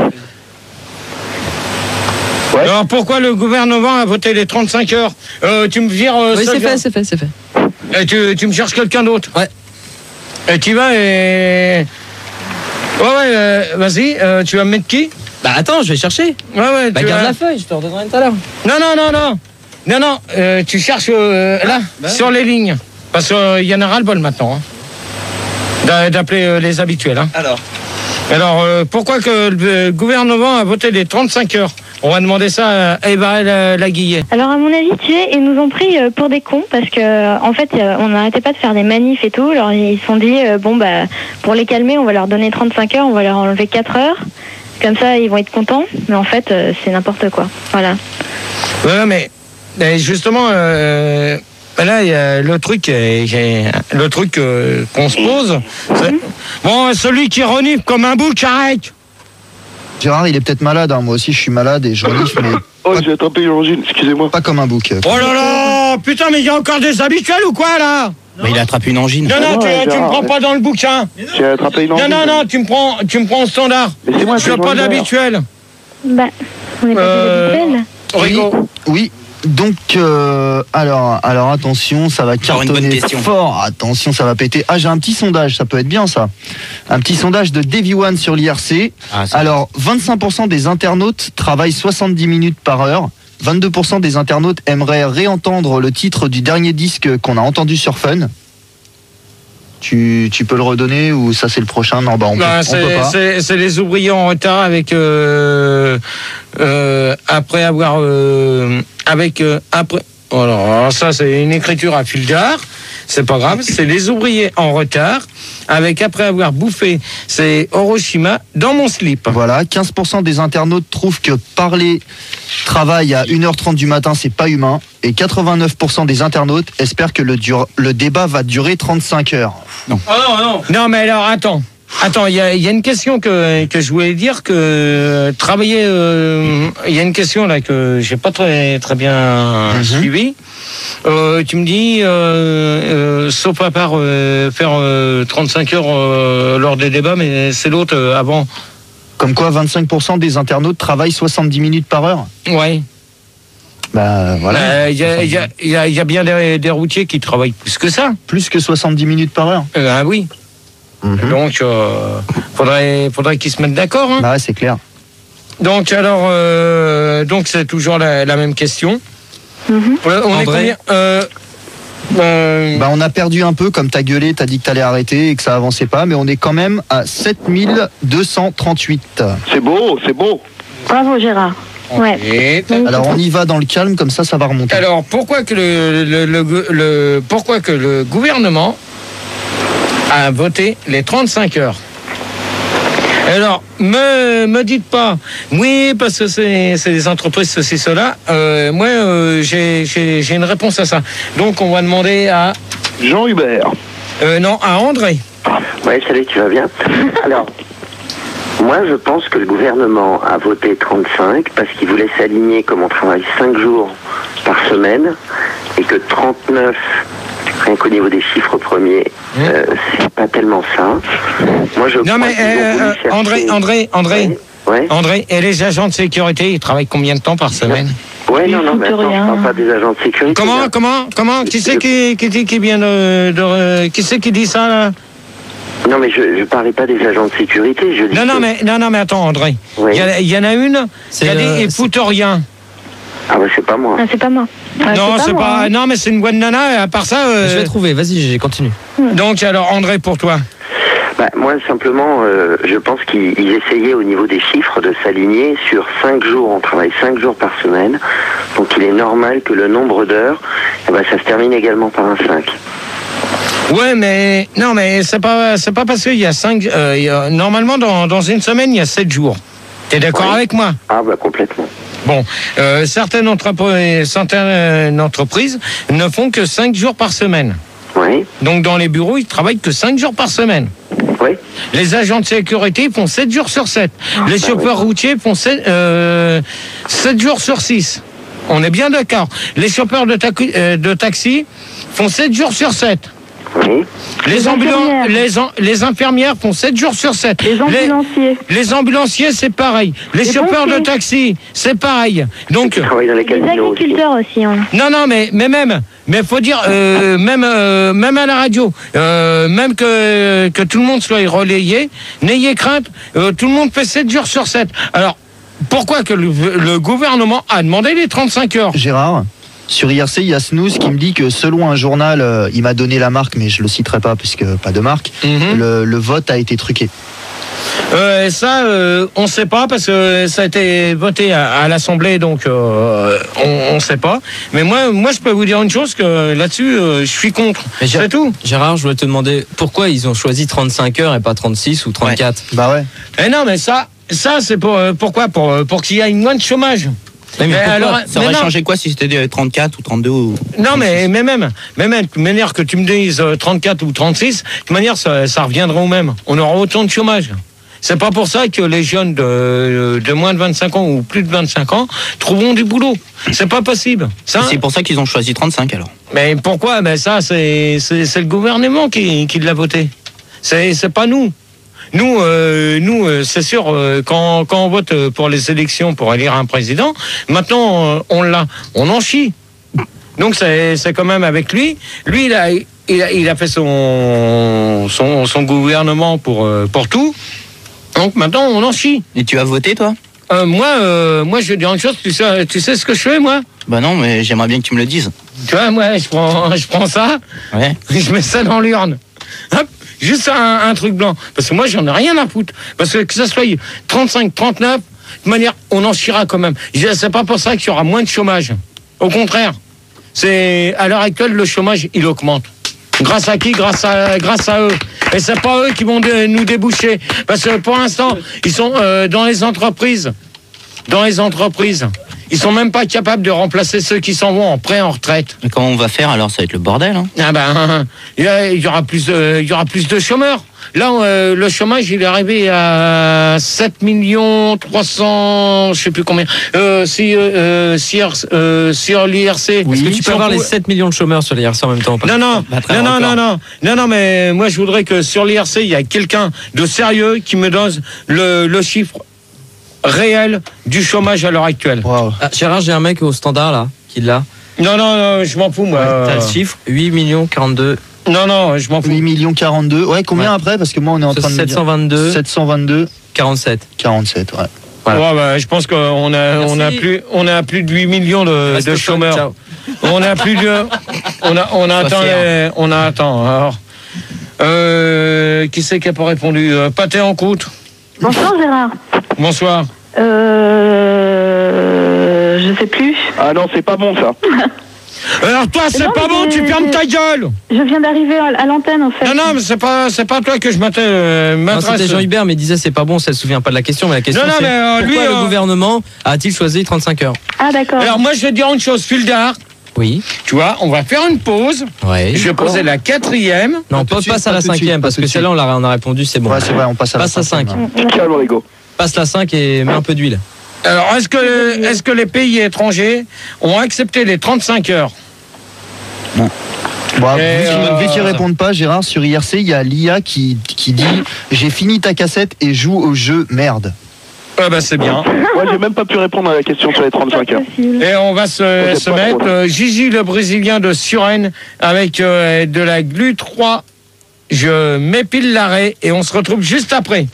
S8: Ouais.
S2: Alors pourquoi le gouvernement a voté les trente-cinq heures? Euh, tu me vires euh,
S5: Oui,
S2: ça
S5: c'est
S2: vient-
S5: fait, c'est fait, c'est fait.
S2: Et tu, tu me cherches quelqu'un d'autre.
S5: Ouais.
S2: Et tu vas et... Ouais, ouais, euh, vas-y, euh, tu vas me mettre qui?
S5: Bah attends, je vais chercher.
S2: Ouais, ouais,
S5: Bah
S2: tu
S5: garde
S2: vas-
S5: la feuille, je te redonnerai tout à l'heure.
S2: Non, non, non, non. Non, non, euh, tu cherches euh, là,
S5: bah
S2: sur les lignes. Parce qu'il y en a ras-le-bol maintenant. Hein. D'a- D'appeler euh, les habituels. Hein.
S5: Alors.
S2: Alors, euh, pourquoi que le gouvernement a voté les trente-cinq heures? On va demander ça à Eva la, la Guillet.
S7: Alors à mon avis, tu sais, ils nous ont pris euh, pour des cons parce que euh, en fait, euh, on n'arrêtait pas de faire des manifs et tout. Alors ils se sont dit euh, bon bah pour les calmer, on va leur donner trente-cinq heures, on va leur enlever quatre heures. Comme ça, ils vont être contents. Mais en fait, euh, c'est n'importe quoi. Voilà.
S2: Ouais, mais, mais justement, euh, là, il y a le truc, euh, il y a le truc euh, qu'on se pose. c'est- Bon, celui qui renifle comme un bouc, arrête.
S6: Gérard, il est peut-être malade, hein. Moi aussi je suis malade et je renifle, mais
S8: Oh, j'ai attrapé une angine, excusez-moi.
S6: pas comme un bouc.
S2: Oh là là, putain, mais il y a encore des habituels ou quoi là?
S3: Bah, il a attrapé une angine.
S2: Non, non, tu,
S8: ouais,
S2: tu me
S8: Gérard,
S2: prends
S8: ouais.
S2: pas dans le bouquin.
S8: J'ai attrapé une
S2: Non,
S8: angine.
S2: non, non, tu me prends, tu me prends au standard.
S8: Mais c'est moi,
S2: Je
S8: c'est
S2: veux pas
S8: Jean-Hubert.
S2: d'habituel.
S7: Bah, on est pas
S2: Euh,
S7: des habituels.
S2: Rigo.
S6: Oui. Donc, euh, alors, alors attention, ça va
S3: Encore une bonne
S6: cartonner
S3: question.
S6: fort. Attention, ça va péter. Ah, j'ai un petit sondage, ça peut être bien ça. Un petit sondage de Davy One sur l'I R C.
S3: Ah, c'est-
S6: Alors, vingt-cinq pour cent des internautes travaillent soixante-dix minutes par heure. vingt-deux pour cent des internautes aimeraient réentendre le titre du dernier disque qu'on a entendu sur Fun. Tu, tu peux le redonner ou ça c'est le prochain? Non, bah on,
S2: Bah,
S6: peut, on peut
S2: c'est,
S6: pas.
S2: c'est, c'est les ouvriers en retard avec euh, euh, après avoir euh, avec euh, après. Oh, alors, alors ça c'est une écriture à fil d'art. C'est pas grave. C'est les ouvriers en retard avec après avoir bouffé. C'est Hiroshima dans mon slip.
S6: Voilà, quinze pour cent des internautes trouvent que parler travail à une heure trente du matin, c'est pas humain. Et quatre-vingt-neuf pour cent des internautes espèrent que le, dur- le débat va durer trente-cinq heures.
S5: Oh non, non.
S2: Non mais alors attends. Attends, il y a, il y a une question que, que je voulais dire que euh, travailler. euh, Il y a une question là que j'ai pas très très bien
S6: Mhm.
S2: suivi. Euh, tu me dis, euh, euh, sauf à part euh, faire euh, trente-cinq heures euh, lors des débats, mais c'est l'autre euh, avant.
S6: Comme quoi, vingt-cinq pour cent des internautes travaillent soixante-dix minutes par heure.
S2: Ouais.
S6: Bah voilà.
S2: Il y, a, y, a, y, a, y a bien des, des routiers qui travaillent plus que ça.
S6: Plus que soixante-dix minutes par heure.
S2: Euh, ah oui.
S6: Mhm.
S2: Donc, euh, faudrait, faudrait qu'ils se mettent d'accord. Hein.
S6: Bah ouais, c'est clair.
S2: Donc, alors, euh, donc c'est toujours la, la même question.
S7: Mhm.
S2: Euh, on est
S5: André.
S2: combien euh, euh,
S6: Bah on a perdu un peu, comme t'as gueulé, t'as dit que t'allais arrêter et que ça avançait pas, mais on est quand même à sept mille deux cent trente-huit.
S8: C'est beau, c'est beau.
S7: Bravo Gérard. Ouais.
S2: et-
S6: Alors on y va dans le calme, comme ça, ça va remonter.
S2: Alors, pourquoi que le, le, le, le- pourquoi que le gouvernement a voté les trente-cinq heures? Alors, me, me dites pas, oui, parce que c'est, c'est des entreprises, ceci, cela. Euh, moi, euh, j'ai, j'ai, j'ai une réponse à ça. Donc, on va demander à,
S8: Jean-Hubert.
S2: euh, non, à André.
S1: Ouais, salut, tu vas bien? Alors, moi, je pense que le gouvernement a voté trente-cinq parce qu'il voulait s'aligner comme on travaille cinq jours par semaine et que trente-neuf, rien qu'au niveau des chiffres premiers, euh, c'est pas tellement ça. Moi, je
S2: Non,
S1: crois
S2: mais,
S1: qu'ils ont
S2: euh,
S1: voulu
S2: euh,
S1: chercher-
S2: André, André, André,
S1: Ouais, ouais.
S2: André, et les agents de sécurité, ils travaillent combien de temps par semaine?
S1: Ouais,
S7: Ils
S1: non, non, mais
S7: foutent
S1: attends, je
S7: rien.
S1: parle pas des agents de sécurité.
S2: Comment,
S1: là.
S2: comment, comment? Qui c'est qui, qui, dit- qui vient de, de- qui c'est qui dit ça, là?
S1: Non, mais je, je parlais pas des agents de sécurité, je dis
S2: Non, non,
S1: que-
S2: mais, non, non, mais attends, André. Il
S1: Oui.
S2: y, a- il y en a une
S5: C'est,
S2: qui a dit,
S5: euh,
S2: ils foutent rien.
S1: Ah, bah, c'est pas moi.
S7: Ah, c'est pas moi. Ah,
S2: non, c'est
S7: moi,
S2: pas,
S7: hein.
S2: non, mais c'est une bonne nana, et à part ça, euh,
S5: Je vais trouver, vas-y, j'ai continue.
S2: donc, alors, André, pour toi.
S1: Bah, moi, simplement, euh, je pense qu'ils ils essayaient au niveau des chiffres de s'aligner sur cinq jours. On travaille cinq jours par semaine. Donc, il est normal que le nombre d'heures, eh ben, ça se termine également par un cinq.
S2: Ouais, mais, non, mais c'est pas, c'est pas parce qu'il y a cinq, euh, il y a- normalement, dans, dans une semaine, il y a sept jours. T'es d'accord
S1: Oui.
S2: avec moi?
S1: Ah, bah, complètement.
S2: Bon, euh, certaines, entreprises, certaines entreprises ne font que cinq jours par semaine.
S1: Oui,
S2: Donc, dans les bureaux, ils travaillent que cinq jours par semaine.
S1: oui.
S2: Les agents de sécurité font sept jours sur sept. Les
S1: bah
S2: chauffeurs routiers font sept jours sur six. On est bien d'accord. Les chauffeurs de, tacu- euh, de taxi font sept jours sur sept.
S1: Oui.
S2: Les,
S4: Les
S2: ambulan-
S4: infirmières.
S2: les, an- les infirmières font sept jours sur sept.
S4: Les ambulanciers.
S2: Les, les ambulanciers, c'est pareil. Les,
S4: Les
S2: chauffeurs de
S4: pompiers.
S2: taxi, c'est pareil. Donc,
S1: Qui travaillent dans les
S7: Les
S1: casinos aussi.
S7: agriculteurs aussi. Hein.
S2: non, non, mais, mais même, mais faut dire, euh, même, euh, même à la radio, euh, même que, que tout le monde soit relayé, n'ayez crainte, euh, tout le monde fait sept jours sur sept. Alors, pourquoi que le, le gouvernement a demandé les trente-cinq heures?
S6: Gérard, sur I R C, il y a Snooze qui me dit que selon un journal, euh, il m'a donné la marque, mais je le citerai pas puisque pas de marque,
S2: Mhm.
S6: le, le vote a été truqué.
S2: Euh, ça, euh, on ne sait pas parce que ça a été voté à, à l'Assemblée, donc euh, on ne sait pas. Mais moi, moi, je peux vous dire une chose que là-dessus, euh, je suis contre.
S5: Mais Gé-
S2: C'est tout.
S5: Gérard, je voulais te demander pourquoi ils ont choisi trente-cinq heures et pas trente-six ou trente-quatre.
S6: Bah ouais.
S2: Eh non, mais ça, ça, c'est pour euh, pourquoi pour pour qu'il y ait moins de chômage.
S5: Oui, mais
S2: Mais
S5: pourquoi
S2: alors,
S3: Ça
S2: mais
S3: aurait
S2: non.
S3: changé quoi si c'était des trente-quatre ou trente-deux ou...
S2: Non, mais, mais même, mais même, de manière que tu me dises euh, trente-quatre ou trente-six, de manière, ça, ça reviendra au même. On aura autant de chômage. C'est pas pour ça que les jeunes de, de moins de vingt-cinq ans ou plus de vingt-cinq ans trouveront du boulot. C'est pas possible. Ça,
S3: C'est pour ça qu'ils ont choisi trente-cinq alors.
S2: mais pourquoi? Ben ça, c'est, c'est, c'est le gouvernement qui, qui l'a voté. C'est, c'est pas nous. Nous, euh, nous, euh, c'est sûr, euh, quand, quand on vote pour les élections pour élire un président, maintenant, euh, on l'a, on en chie. Donc c'est, c'est quand même avec lui. Lui, il a, il a, il a fait son, son, son gouvernement pour, euh, pour tout. Donc maintenant, on en chie.
S3: Et tu as voté toi?
S2: Euh, moi, euh, moi, je vais dire une chose. Tu sais, tu sais ce que je fais, moi?
S3: Bah non, mais j'aimerais bien que tu me le dises.
S2: Tu vois, moi, je prends, je prends ça.
S3: Ouais.
S2: Je mets ça dans l'urne. Hop, juste un, un truc blanc. Parce que moi, j'en ai rien à foutre. Parce que que ça soit trente-cinq, trente-neuf, de manière, on en chiera quand même. C'est pas pour ça qu'il y aura moins de chômage. Au contraire. C'est, à l'heure actuelle, le chômage, il augmente. Grâce à qui? Grâce à, grâce à eux. Et c'est pas eux qui vont dé- nous déboucher. Parce que pour l'instant, ils sont euh, dans les entreprises. Dans les entreprises. Ils sont même pas capables de remplacer ceux qui s'en vont en prêt en retraite.
S3: Mais comment on va faire alors? Ça va être le bordel, hein.
S2: Ah ben, il y a- il y aura plus de, il y aura plus de chômeurs. Là, euh, le chômage, il est arrivé à sept millions trois cents, je sais plus combien. Euh, si, euh, si, euh, sur l'I R C.
S5: Est-ce que tu
S2: si
S5: peux
S2: on
S5: avoir les
S2: pouvait-
S5: sept millions de chômeurs sur l'I R C en même temps?
S2: Non, non,
S3: Battre un
S2: non, non,
S3: record.
S2: non, non, non, non, mais moi, je voudrais que sur l'I R C, il y a quelqu'un de sérieux qui me donne le, le chiffre réel du chômage à l'heure actuelle.
S6: Wow.
S5: Ah, Gérard, j'ai un mec au standard là, qui l'a.
S2: Non, non, non, je m'en fous, moi.
S5: T'as le chiffre huit millions quarante-deux.
S2: Non, non, je m'en fous.
S6: huit millions quarante-deux. Ouais, combien
S5: Ouais.
S6: après? Parce que moi, on est en train de me
S5: sept
S6: dire.
S5: cent vingt-deux,
S6: sept cent vingt-deux,
S5: quarante-sept.
S6: quarante-sept, ouais.
S5: Voilà.
S2: Ouais, bah, je pense qu'on a, on a
S5: Merci.
S2: plus, on a plus de huit millions de,
S5: Reste
S2: de
S5: au
S2: chômeurs.
S5: ciao.
S2: On a plus de, on a, on a
S3: Sois
S2: atteint,
S3: fier.
S2: les- on a atteint. Alors, euh, qui c'est qui a pas répondu? Euh, Pâté en croûte.
S4: Bonsoir Gérard.
S2: Bonsoir.
S4: Euh, je sais plus.
S8: Ah non, c'est pas bon ça.
S2: Alors toi, c'est
S4: Non,
S2: pas
S4: mais
S2: bon, tu
S4: j'ai-
S2: fermes ta gueule.
S4: Je viens d'arriver à, à l'antenne en fait.
S2: Non, non, mais c'est pas, c'est pas toi que je m'attelle, euh,
S5: Non,
S2: m'adresse.
S5: c'était Jean Hubert, mais il disait c'est pas bon, ça ne se souvient pas de la question, mais la question
S2: Non, non,
S5: c'est
S2: mais, euh,
S5: pourquoi
S2: lui,
S5: le
S2: euh,
S5: gouvernement a-t-il choisi trente-cinq heures?
S4: Ah d'accord.
S2: Alors moi, je vais te dire une chose, Fildar.
S5: Oui.
S2: Tu vois, on va faire une pause.
S5: Ouais.
S2: Je vais poser la quatrième.
S5: Non,
S6: Pas tout
S5: pas,
S6: de suite,
S5: passe à
S6: pas
S5: la
S6: tout de suite,
S5: cinquième,
S6: pas
S5: parce
S6: tout
S5: que
S6: de
S5: celle-là, on, l'a- on a répondu, c'est bon.
S6: Ouais, c'est vrai, on passe à la
S5: Passe la cinq.
S6: cinquième.
S8: Calme, Rigo.
S5: Passe la cinq et mets un peu d'huile.
S2: Alors, est-ce que, est-ce que les pays étrangers ont accepté les trente-cinq heures?
S6: Bon, vu
S2: Et,
S6: qu'ils
S2: euh,
S6: vu qu'ils répondent pas, Gérard, sur I R C, il y a l'I A qui, qui dit j'ai fini ta cassette et joue au jeu, merde.
S2: Ah bah c'est bien.
S8: Moi, j'ai même pas pu répondre à la question sur les trente-cinq heures.
S4: Possible.
S2: Et on va se,
S8: J'ai
S2: se
S8: pas
S2: mettre
S8: trop, là.
S2: euh, Gigi le Brésilien de Suresnes avec euh, de la glu trois. Je m'épile l'arrêt et on se retrouve juste après.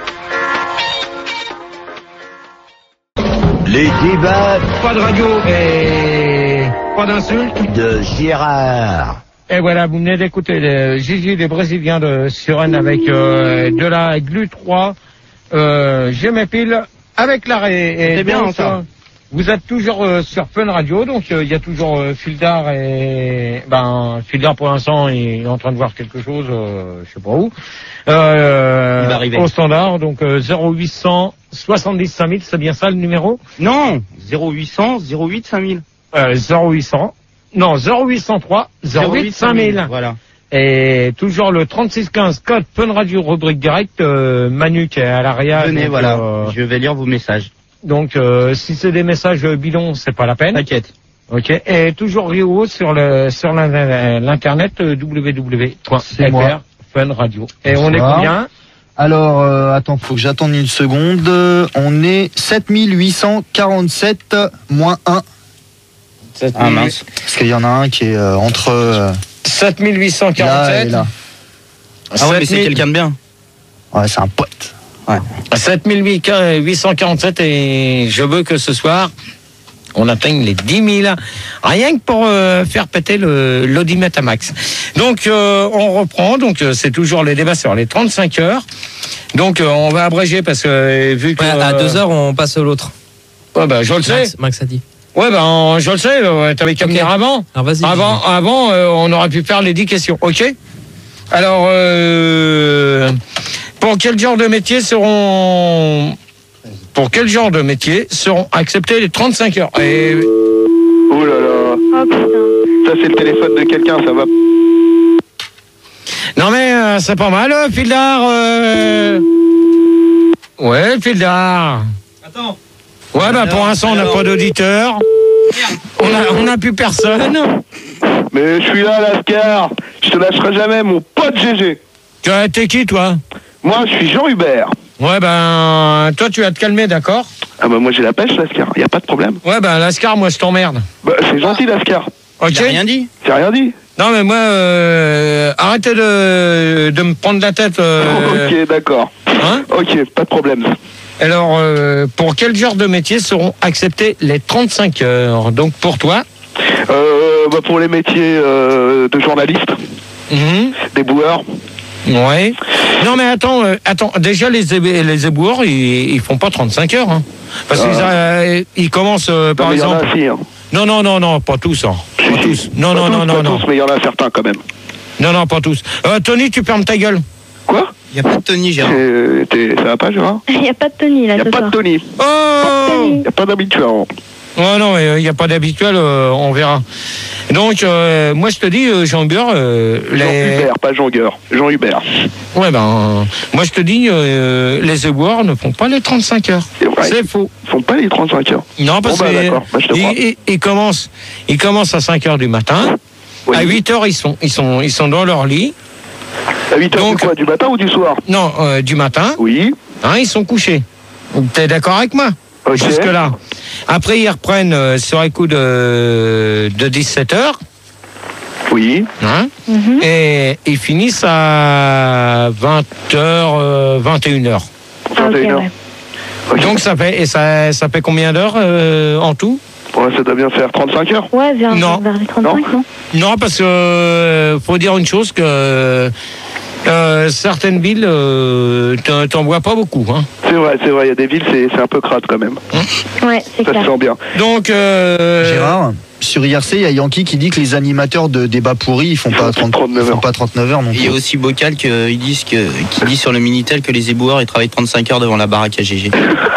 S10: Les débats
S2: Pas de radio et pas d'insultes.
S10: de Gérard.
S2: Et voilà, vous venez d'écouter le Gigi les Brésiliens de Suresnes avec euh, de la glu trois. Euh, je m'épile avec l'arrêt. Et
S3: C'est bien,
S2: donc,
S3: ça.
S2: euh, Vous êtes toujours euh, sur Fun Radio, donc il euh, y a toujours euh, Fildar et ben Fildar pour l'instant il est en train de voir quelque chose, euh, je sais pas où. Euh,
S3: Il va arriver.
S2: Au standard, donc euh, zéro huit cent soixante-dix cinq mille, c'est bien ça le numéro?
S3: Non, zéro huit cent zéro huit cinq mille.
S2: Euh, zéro huit cents, non zéro huit cent trois zéro huit cinq mille.
S3: Voilà.
S2: Et toujours le trente-six quinze code Fun Radio rubrique direct, euh, Manu qui est à l'arrière.
S3: Venez,
S2: donc,
S3: voilà.
S2: euh,
S3: Je vais lire vos messages.
S2: donc euh, si c'est des messages bidons, c'est pas la peine.
S3: T'inquiète.
S2: Ok. Et toujours Rio sur le sur l'in- l'internet euh, w w w point f
S6: C'est moi.
S2: r Fun Radio. Et on est
S6: Bonsoir.
S2: combien?
S6: Alors, euh, attends, faut que j'attende une seconde. Euh, On est sept mille huit cent quarante-sept moins un.
S3: Ah mince.
S6: Parce qu'il y en a un qui est euh, entre euh,
S2: sept mille huit cent
S6: là et
S2: quarante-sept.
S6: là.
S3: Ah ouais, mais c'est quelqu'un de bien.
S6: Ouais, c'est un pote.
S2: sept mille huit cent quarante-sept et je veux que ce soir on atteigne les dix mille, rien que pour euh, faire péter le l'audimètre à max. Donc euh, on reprend, donc euh, c'est toujours les débats sur les trente-cinq heures. Donc euh, on va abréger parce que euh, vu que
S11: Ouais, à deux heures, on passe à l'autre.
S2: Ouais, bah, je le sais.
S11: Max, Max a dit.
S2: Ouais, ben je le sais. Ouais, t'avais qu'à me
S11: Ok.
S2: dire avant.
S11: Alors vas-y.
S2: Avant, avant, euh, on aurait pu faire les dix questions. Ok. Alors, euh, pour quel genre de métier seront, pour quel genre de métier seront acceptés les trente-cinq heures? Et
S8: Oh là là.
S7: Oh putain.
S8: Ça, c'est le téléphone de quelqu'un, ça va.
S2: non mais euh, c'est pas mal, euh, Fildar. Euh... Ouais, Fildar.
S5: Attends.
S2: Ouais, bah pour l'instant on n'a pas d'auditeur. On a, on a plus personne.
S8: Mais je suis là, Lascar. Je te lâcherai jamais, mon pote G G.
S2: Tu as été qui, toi?
S8: Moi, je suis Jean Hubert.
S2: Ouais, ben toi tu vas te calmer, d'accord?
S8: Ah bah moi j'ai la pêche, Lascar. Y a pas de problème.
S2: Ouais, ben Lascar, moi je t'emmerde.
S8: Bah c'est gentil, Lascar.
S2: Ok.
S3: Il a rien dit.
S8: J'ai rien dit.
S2: Non mais moi, euh, arrêtez de, de me prendre la tête. euh,
S8: Ok, d'accord.
S2: hein.
S8: Ok, pas de problème.
S2: Alors, euh, pour quel genre de métier seront acceptés les trente-cinq heures? Donc pour toi.
S8: Euh, bah pour les métiers euh, de journaliste,
S2: Mhm.
S8: des boueurs.
S2: Ouais. Non mais attends, euh, attends. Déjà les ébé- les éboueurs, ils, ils font pas trente-cinq heures, hein. Parce
S8: Ah.
S2: qu'ils euh, ils commencent euh,
S8: Non,
S2: par
S8: mais il y en
S2: exemple.
S8: a aussi. Hein.
S2: Non non non non, pas tous, hein. Pas
S8: Si,
S2: tous.
S8: si.
S2: Non
S8: Pas
S2: non
S8: tous,
S2: non non
S8: pas
S2: non.
S8: tous, mais il y en a certains quand même.
S2: Non non, pas tous. Euh, Tony, tu fermes ta gueule.
S8: Quoi?
S3: Il n'y a pas de Tony, Gérard.
S8: C'est- t'es- Ça va pas, Gérard?
S7: Il n'y a pas de Tony là
S8: Il n'y a
S7: ce
S8: pas
S7: soir.
S8: de Tony.
S2: Oh.
S8: Il n'y a pas d'habituel.
S2: Ouais, non, il n'y a pas d'habituel, euh, on verra. Donc, euh, moi, je te dis, euh, Jean Hubert, euh,
S8: Jean
S2: les...
S8: Hubert, pas Jean Gueur. Jean Hubert.
S2: Ouais, ben, euh, moi, je te dis, euh, les éboueurs ne font pas les trente-cinq heures.
S8: C'est vrai.
S2: C'est faux.
S8: Ils font pas les trente-cinq heures.
S2: Non, parce
S8: Bon, bah,
S2: que
S8: d'accord. Bah, je te
S2: ils,
S8: crois.
S2: ils- ils commencent, ils commencent à cinq heures du matin.
S8: Oui.
S2: À huit heures, ils sont, ils sont, ils sont dans leur lit.
S8: À huit heures,
S2: Donc-
S8: c'est quoi? Du matin ou du soir?
S2: Non, euh, du matin.
S8: Oui.
S2: Hein, ils sont couchés. T'es d'accord avec moi?
S8: Ok.
S2: Jusque-là. Après, ils reprennent euh, sur un coup de, de dix-sept heures.
S8: Oui.
S2: Hein,
S7: Mhm.
S2: et ils finissent à vingt heures, vingt et une heures.
S7: Ah, ok,
S8: vingt et une heures.
S7: ouais.
S8: Ok.
S2: Donc ça fait, et ça, ça fait combien d'heures euh, en tout?
S8: Ouais, ça doit bien faire trente-cinq heures.
S7: Ouais, vers,
S2: Non.
S7: vers les trente-cinq, non,
S2: Non, parce que euh, faut dire une chose que euh, certaines villes, euh, t'en- t'en vois pas beaucoup. Hein.
S8: C'est vrai, c'est vrai. Il y a des villes, c'est c'est un peu crade quand même.
S7: Ouais, c'est
S8: Ça
S7: clair.
S8: se sent bien.
S2: Donc euh,
S6: Gérard, sur I R C, il y a Yankee qui dit que les animateurs de débats pourris, ils font pas trente,
S8: trente-neuf
S6: ils font
S8: heures.
S6: pas trente-neuf heures non
S3: Et il y
S6: plus.
S3: a aussi Bocal que, ils disent que, qui dit sur le Minitel que les éboueurs ils travaillent trente-cinq heures devant la baraque à G G.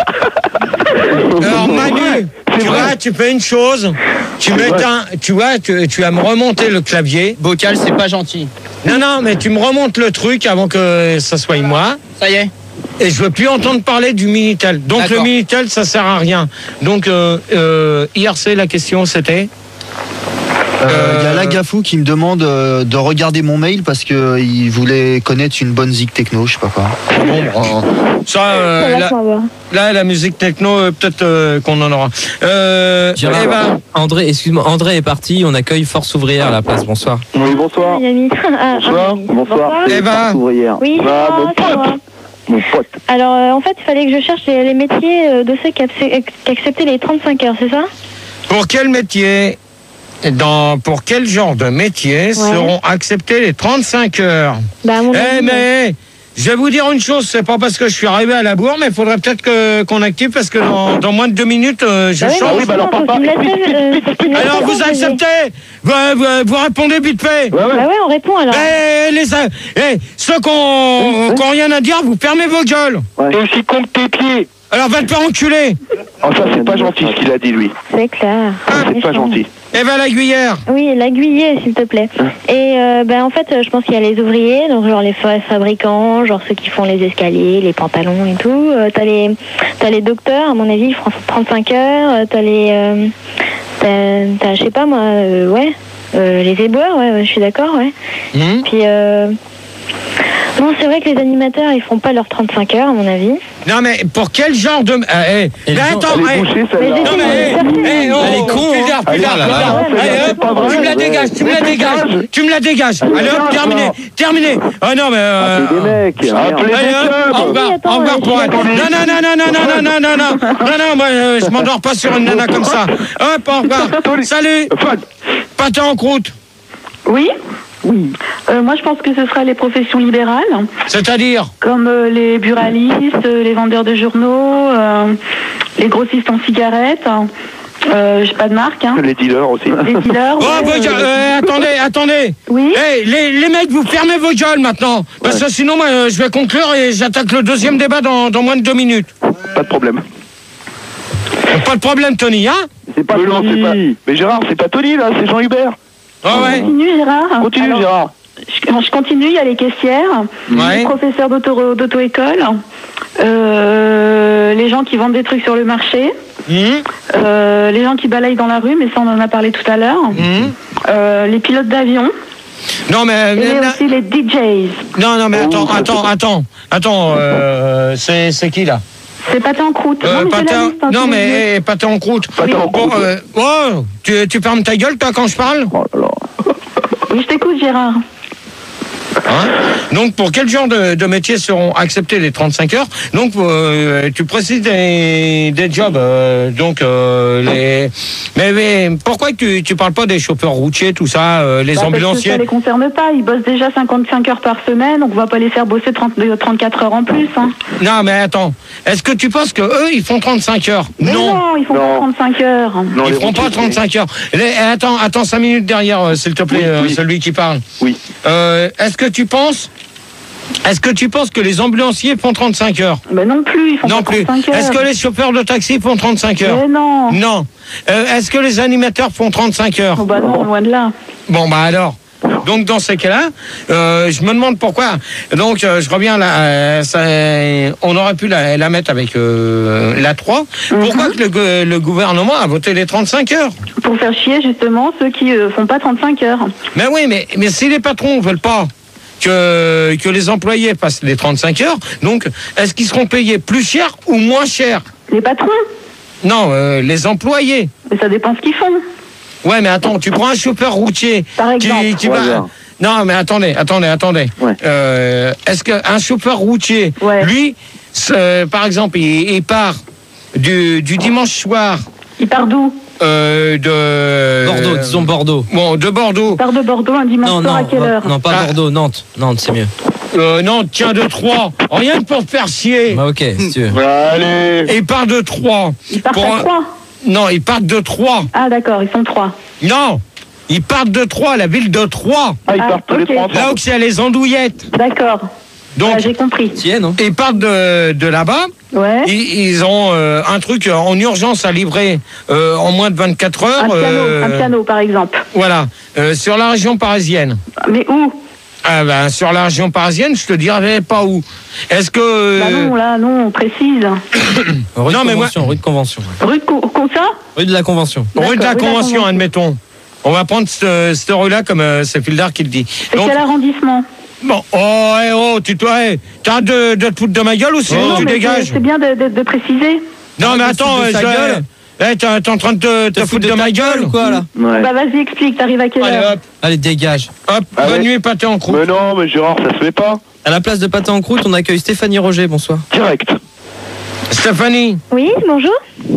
S2: alors Manu,
S8: C'est
S2: tu
S8: vrai.
S2: vois, tu fais une chose, tu
S8: C'est vrai.
S2: m'éteins, tu vois, tu, tu vas me remonter le clavier.
S3: Bocal, c'est pas gentil.
S2: Non, non, mais tu me remontes le truc avant que ça soit moi.
S3: Ça y est.
S2: Et je veux plus entendre parler du Minitel. Donc le
S3: D'accord.
S2: Minitel, ça sert à rien. Donc euh, euh, I R C, la question c'était.
S6: Euh, Il y a Lagafou qui me demande euh, de regarder mon mail parce qu'il voulait connaître une bonne zik techno, je sais pas quoi.
S2: Bon, bon, ça,
S7: Ça
S2: euh,
S7: va,
S2: là,
S7: on va voir.
S2: là, la musique techno, euh, peut-être euh, qu'on en aura. Euh,
S11: Gérard,
S2: eh ben,
S11: André, excuse-moi, André est parti, on accueille Force Ouvrière à la place, bonsoir.
S8: Oui, bonsoir.
S7: Yami. Ah,
S8: Bonsoir.
S7: Yami.
S8: Bonsoir.
S2: Eh ben.
S8: Force ouvrière.
S7: Oui, c'est
S8: Ah,
S7: moi,
S8: mon
S7: c'est
S8: pote.
S7: moi.
S8: Mon pote.
S7: Alors, euh, en fait, il fallait que je cherche les, les métiers euh, de ceux qui, acce- qui acceptaient les trente-cinq heures, c'est ça?
S2: pour quel métier, dans, pour quel genre de métier seront acceptés les trente-cinq heures?
S7: Bah, à mon
S2: Eh
S7: avis,
S2: mais, je vais vous dire une chose, c'est pas parce que je suis arrivé à la bourre, mais il faudrait peut-être que, qu'on active parce que dans, dans moins de deux minutes, euh, je
S7: Bah oui,
S2: change.
S7: mais
S8: oui, bah alors,
S7: justement, faut
S8: papa,
S7: qu'il me laisse,
S8: explique,
S7: euh,
S8: explique,
S7: faut qu'il me laisse
S2: Alors vous
S7: répondre,
S2: acceptez, vous, vous, vous répondez vite fait.
S8: Ouais, ouais.
S7: Bah ouais, on répond alors.
S2: Eh, les, eh, ceux qui n'ont rien à dire, vous fermez vos gueules.
S8: Et aussi compte tes pieds.
S2: Alors va te faire enculer.
S8: Oh, ça, c'est pas gentil ce qu'il a dit, lui.
S7: C'est clair.
S8: C'est pas gentil.
S2: Eh ben la Guyère.
S7: Oui, l'aiguiller, s'il te plaît. Et euh, ben, en fait, euh, je pense qu'il y a les ouvriers, donc genre les fa- fabricants, genre ceux qui font les escaliers, les pantalons et tout. Euh, t'as les, t'as les docteurs, à mon avis, ils feront trente-cinq heures. Euh, T'as les, euh, t'as Ben, t'as, je sais pas moi, euh, ouais. Euh, les éboueurs, ouais, ouais, je suis d'accord, ouais.
S2: Mmh.
S7: Puis, euh... non, c'est vrai que les animateurs, ils font pas leurs trente-cinq heures, à mon avis.
S2: Non, mais pour quel genre de. Euh, hey. Mais attends, hey.
S8: Bouchée,
S7: Mais
S8: celle-là.
S7: j'ai
S2: Non,
S7: dit,
S2: mais.
S7: mais
S2: Hey, oh,
S11: Elle est con,
S2: plus tard, plus
S11: hein.
S2: tard,
S11: Ah,
S2: plus
S11: là, là,
S2: tard.
S7: là,
S2: Allez,
S8: c'est
S2: hop,
S8: pas vrai,
S2: tu me la
S8: ouais.
S2: dégages, tu me la dégages, tu me la dégages. Allez, hop, terminé, terminé. Oh non, mais. euh,
S8: Appelez des mecs.
S1: Appelez
S2: Allez,
S1: des
S2: hop,
S1: clubs.
S2: au revoir,
S7: Attends,
S2: au revoir
S7: ouais,
S2: pour
S7: je
S2: elle.
S7: suis
S2: Non, non, non, non, non, non, non, non, non, non, non, moi, euh, je m'endors pas sur une nana comme ça. Hop, au revoir. Salut. Pâté en croûte.
S4: Oui. Oui. Euh, moi, je pense que ce sera les professions libérales,
S2: C'est-à-dire
S4: comme euh, les buralistes, euh, les vendeurs de journaux, euh, les grossistes en cigarettes. Euh, j'ai pas de marque, hein.
S8: Les dealers aussi.
S4: Les dealers.
S2: Oh,
S4: ouais,
S2: vos
S4: euh,
S2: gueules, euh, attendez, attendez.
S4: Oui.
S2: Hey, les, les mecs, vous fermez vos gueules maintenant. Parce que sinon, moi, euh, je vais conclure et j'attaque le deuxième débat dans, dans moins de deux minutes.
S8: Pas de problème.
S2: Pas de problème, Tony, hein?
S8: C'est pas Tony. C'est pas... Mais Gérard, c'est pas Tony, là, c'est Jean-Hubert.
S2: Ah ouais.
S4: Continue, Gérard.
S8: Continue,
S4: Alors,
S8: Gérard.
S4: Je, je continue, il y a les caissières,
S2: Ouais.
S4: les professeurs d'auto- d'auto-école, euh, les gens qui vendent des trucs sur le marché,
S2: Mmh,
S4: euh, les gens qui balayent dans la rue, mais ça on en a parlé tout à l'heure,
S2: mmh.
S4: euh, les pilotes d'avion,
S2: Non, mais.
S4: et
S2: mais-
S4: aussi les D Js.
S2: Non, non, mais attends, attends, attends. Attends, euh, c'est, c'est qui là?
S4: C'est pâté en croûte.
S2: Euh,
S4: non, mais j'ai
S2: pâté
S4: la
S2: en-
S4: liste, hein,
S2: non,
S4: sous les yeux.
S2: mais eh, pâté en croûte.
S8: Pâté en
S2: Bon,
S8: croûte.
S2: euh, oh, tu, tu fermes ta gueule, toi, quand je parle?
S8: Oh là là.
S4: Oui, je t'écoute, Gérard.
S2: Hein? Donc, pour quel genre de, de métiers seront acceptés les trente-cinq heures? Donc, euh, tu précises des, des jobs. euh, donc, euh, les. Mais, mais pourquoi tu, tu parles pas des chauffeurs routiers, tout ça, euh, les
S4: Bah, parce que
S2: ambulanciers?
S4: ça les concerne pas. Ils bossent déjà cinquante-cinq heures par semaine, donc on va pas les faire bosser trente, trente-quatre heures en plus. Hein.
S2: Non, mais attends. Est-ce que tu penses que eux, ils font trente-cinq heures?
S4: Mais non, ils font
S8: Non.
S4: pas trente-cinq heures.
S8: Non,
S2: Ils
S8: les
S2: feront pas
S8: routiers,
S2: trente-cinq heures. Les- attends, attends cinq minutes derrière, euh, s'il te plaît,
S8: Oui,
S2: euh,
S8: oui.
S2: celui qui parle.
S8: Oui.
S2: Euh, est-ce que tu penses, est-ce que tu penses que les ambulanciers font trente-cinq heures?
S4: Ben non plus, ils font
S2: Non
S4: pas
S2: plus.
S4: trente-cinq heures.
S2: Est-ce que les chauffeurs de taxi font trente-cinq heures?
S4: Mais non.
S2: Non. Euh, est-ce que les animateurs font trente-cinq heures?
S4: Oh bah non, loin de là.
S2: Bon, bah alors. Donc dans ces cas-là, euh, je me demande pourquoi. Donc euh, je reviens là, euh, ça, on aurait pu la, la mettre avec euh, la trois. Pourquoi que le, go- le gouvernement a voté les trente-cinq heures?
S4: Pour faire chier justement ceux qui euh, font pas trente-cinq heures.
S2: Mais oui, mais, mais si les patrons veulent pas que, que les employés passent les trente-cinq heures, donc est-ce qu'ils seront payés plus cher ou moins cher?
S4: Les patrons,
S2: Non, euh, les employés.
S4: mais ça dépend ce qu'ils font.
S2: Ouais, mais attends, tu prends un chauffeur routier
S4: Par
S2: qui,
S4: exemple.
S2: qui
S8: Ouais,
S2: va...
S8: bien.
S2: Non, mais attendez, attendez, attendez.
S8: Ouais.
S2: Euh, est-ce qu'un chauffeur routier,
S4: Ouais.
S2: lui, ce- par exemple, il, il part du, du dimanche soir
S4: Il part d'où?
S2: euh, de...
S11: Bordeaux, disons Bordeaux.
S2: Bon, de Bordeaux.
S4: Il part de Bordeaux un dimanche
S11: Non,
S4: soir
S11: non,
S4: à quelle
S11: non,
S4: heure?
S11: non, pas
S2: Ah.
S11: Bordeaux, Nantes. Nantes, c'est mieux.
S2: Euh, non, tiens, de Troyes. Rien que pour te faire chier.
S11: Bah, ok, si tu veux.
S8: Allez.
S2: Et il part de Troyes.
S4: Ils partent
S2: Pour
S4: à
S2: un-
S4: Troyes.
S2: Non, ils partent de Troyes.
S4: Ah d'accord, ils sont trois.
S2: Non, ils partent de Troyes, la ville de Troyes.
S8: Ah, ils
S4: Ah,
S8: partent tous
S4: ok.
S8: les trois.
S2: Là où il y a les andouillettes.
S4: D'accord.
S2: Donc,
S4: Ah, j'ai compris.
S11: Tu y es, non?
S2: ils partent de, de là-bas.
S4: Ouais.
S2: Ils, ils ont euh, un truc en urgence à livrer euh, en moins de vingt-quatre heures.
S4: Un piano,
S2: euh,
S4: un piano par exemple.
S2: Voilà, euh, sur la région parisienne.
S4: Mais où?
S2: Ah ben, sur la région parisienne, je te dirais pas où. Est-ce que... euh,
S4: Bah non, là, non, on précise.
S11: Rue
S2: Non,
S11: de
S2: mais moi-
S11: Convention, rue de Convention.
S4: Rue de Co- comme ça?
S11: Rue de la Convention.
S2: rue de
S4: D'accord,
S2: la
S4: rue de la
S2: Convention,
S4: Convention.
S2: admettons. On va prendre cette, cette rue-là comme euh, c'est Fildar qui le dit.
S4: C'est
S2: Donc,
S4: quel arrondissement?
S2: bon, oh, eh, oh, tu toi, eh, t'as de, de te foutre de ma gueule ou sinon
S4: Non,
S2: tu
S4: mais c'est-
S2: dégages?
S4: C'est bien de, de- de préciser.
S2: Non, mais
S11: Arrête de
S2: attends,
S11: foutre de
S2: euh,
S11: sa
S2: je-
S11: gueule.
S2: eh, t'es t'es en train de te, te foutre de, ma gueule
S11: ou quoi, là?
S8: Ouais.
S4: Bah vas-y, explique, t'arrives à quelle
S2: Allez,
S4: heure?
S2: hop,
S11: Allez, dégage.
S2: hop,
S8: Ah
S2: bonne
S8: ouais.
S2: nuit, pâté en croûte.
S8: Mais non, mais Gérard, ça se fait pas.
S11: À la place de pâté en croûte, on accueille Stéphanie Roger, bonsoir.
S8: Direct.
S2: Stéphanie,
S7: Oui, bonjour.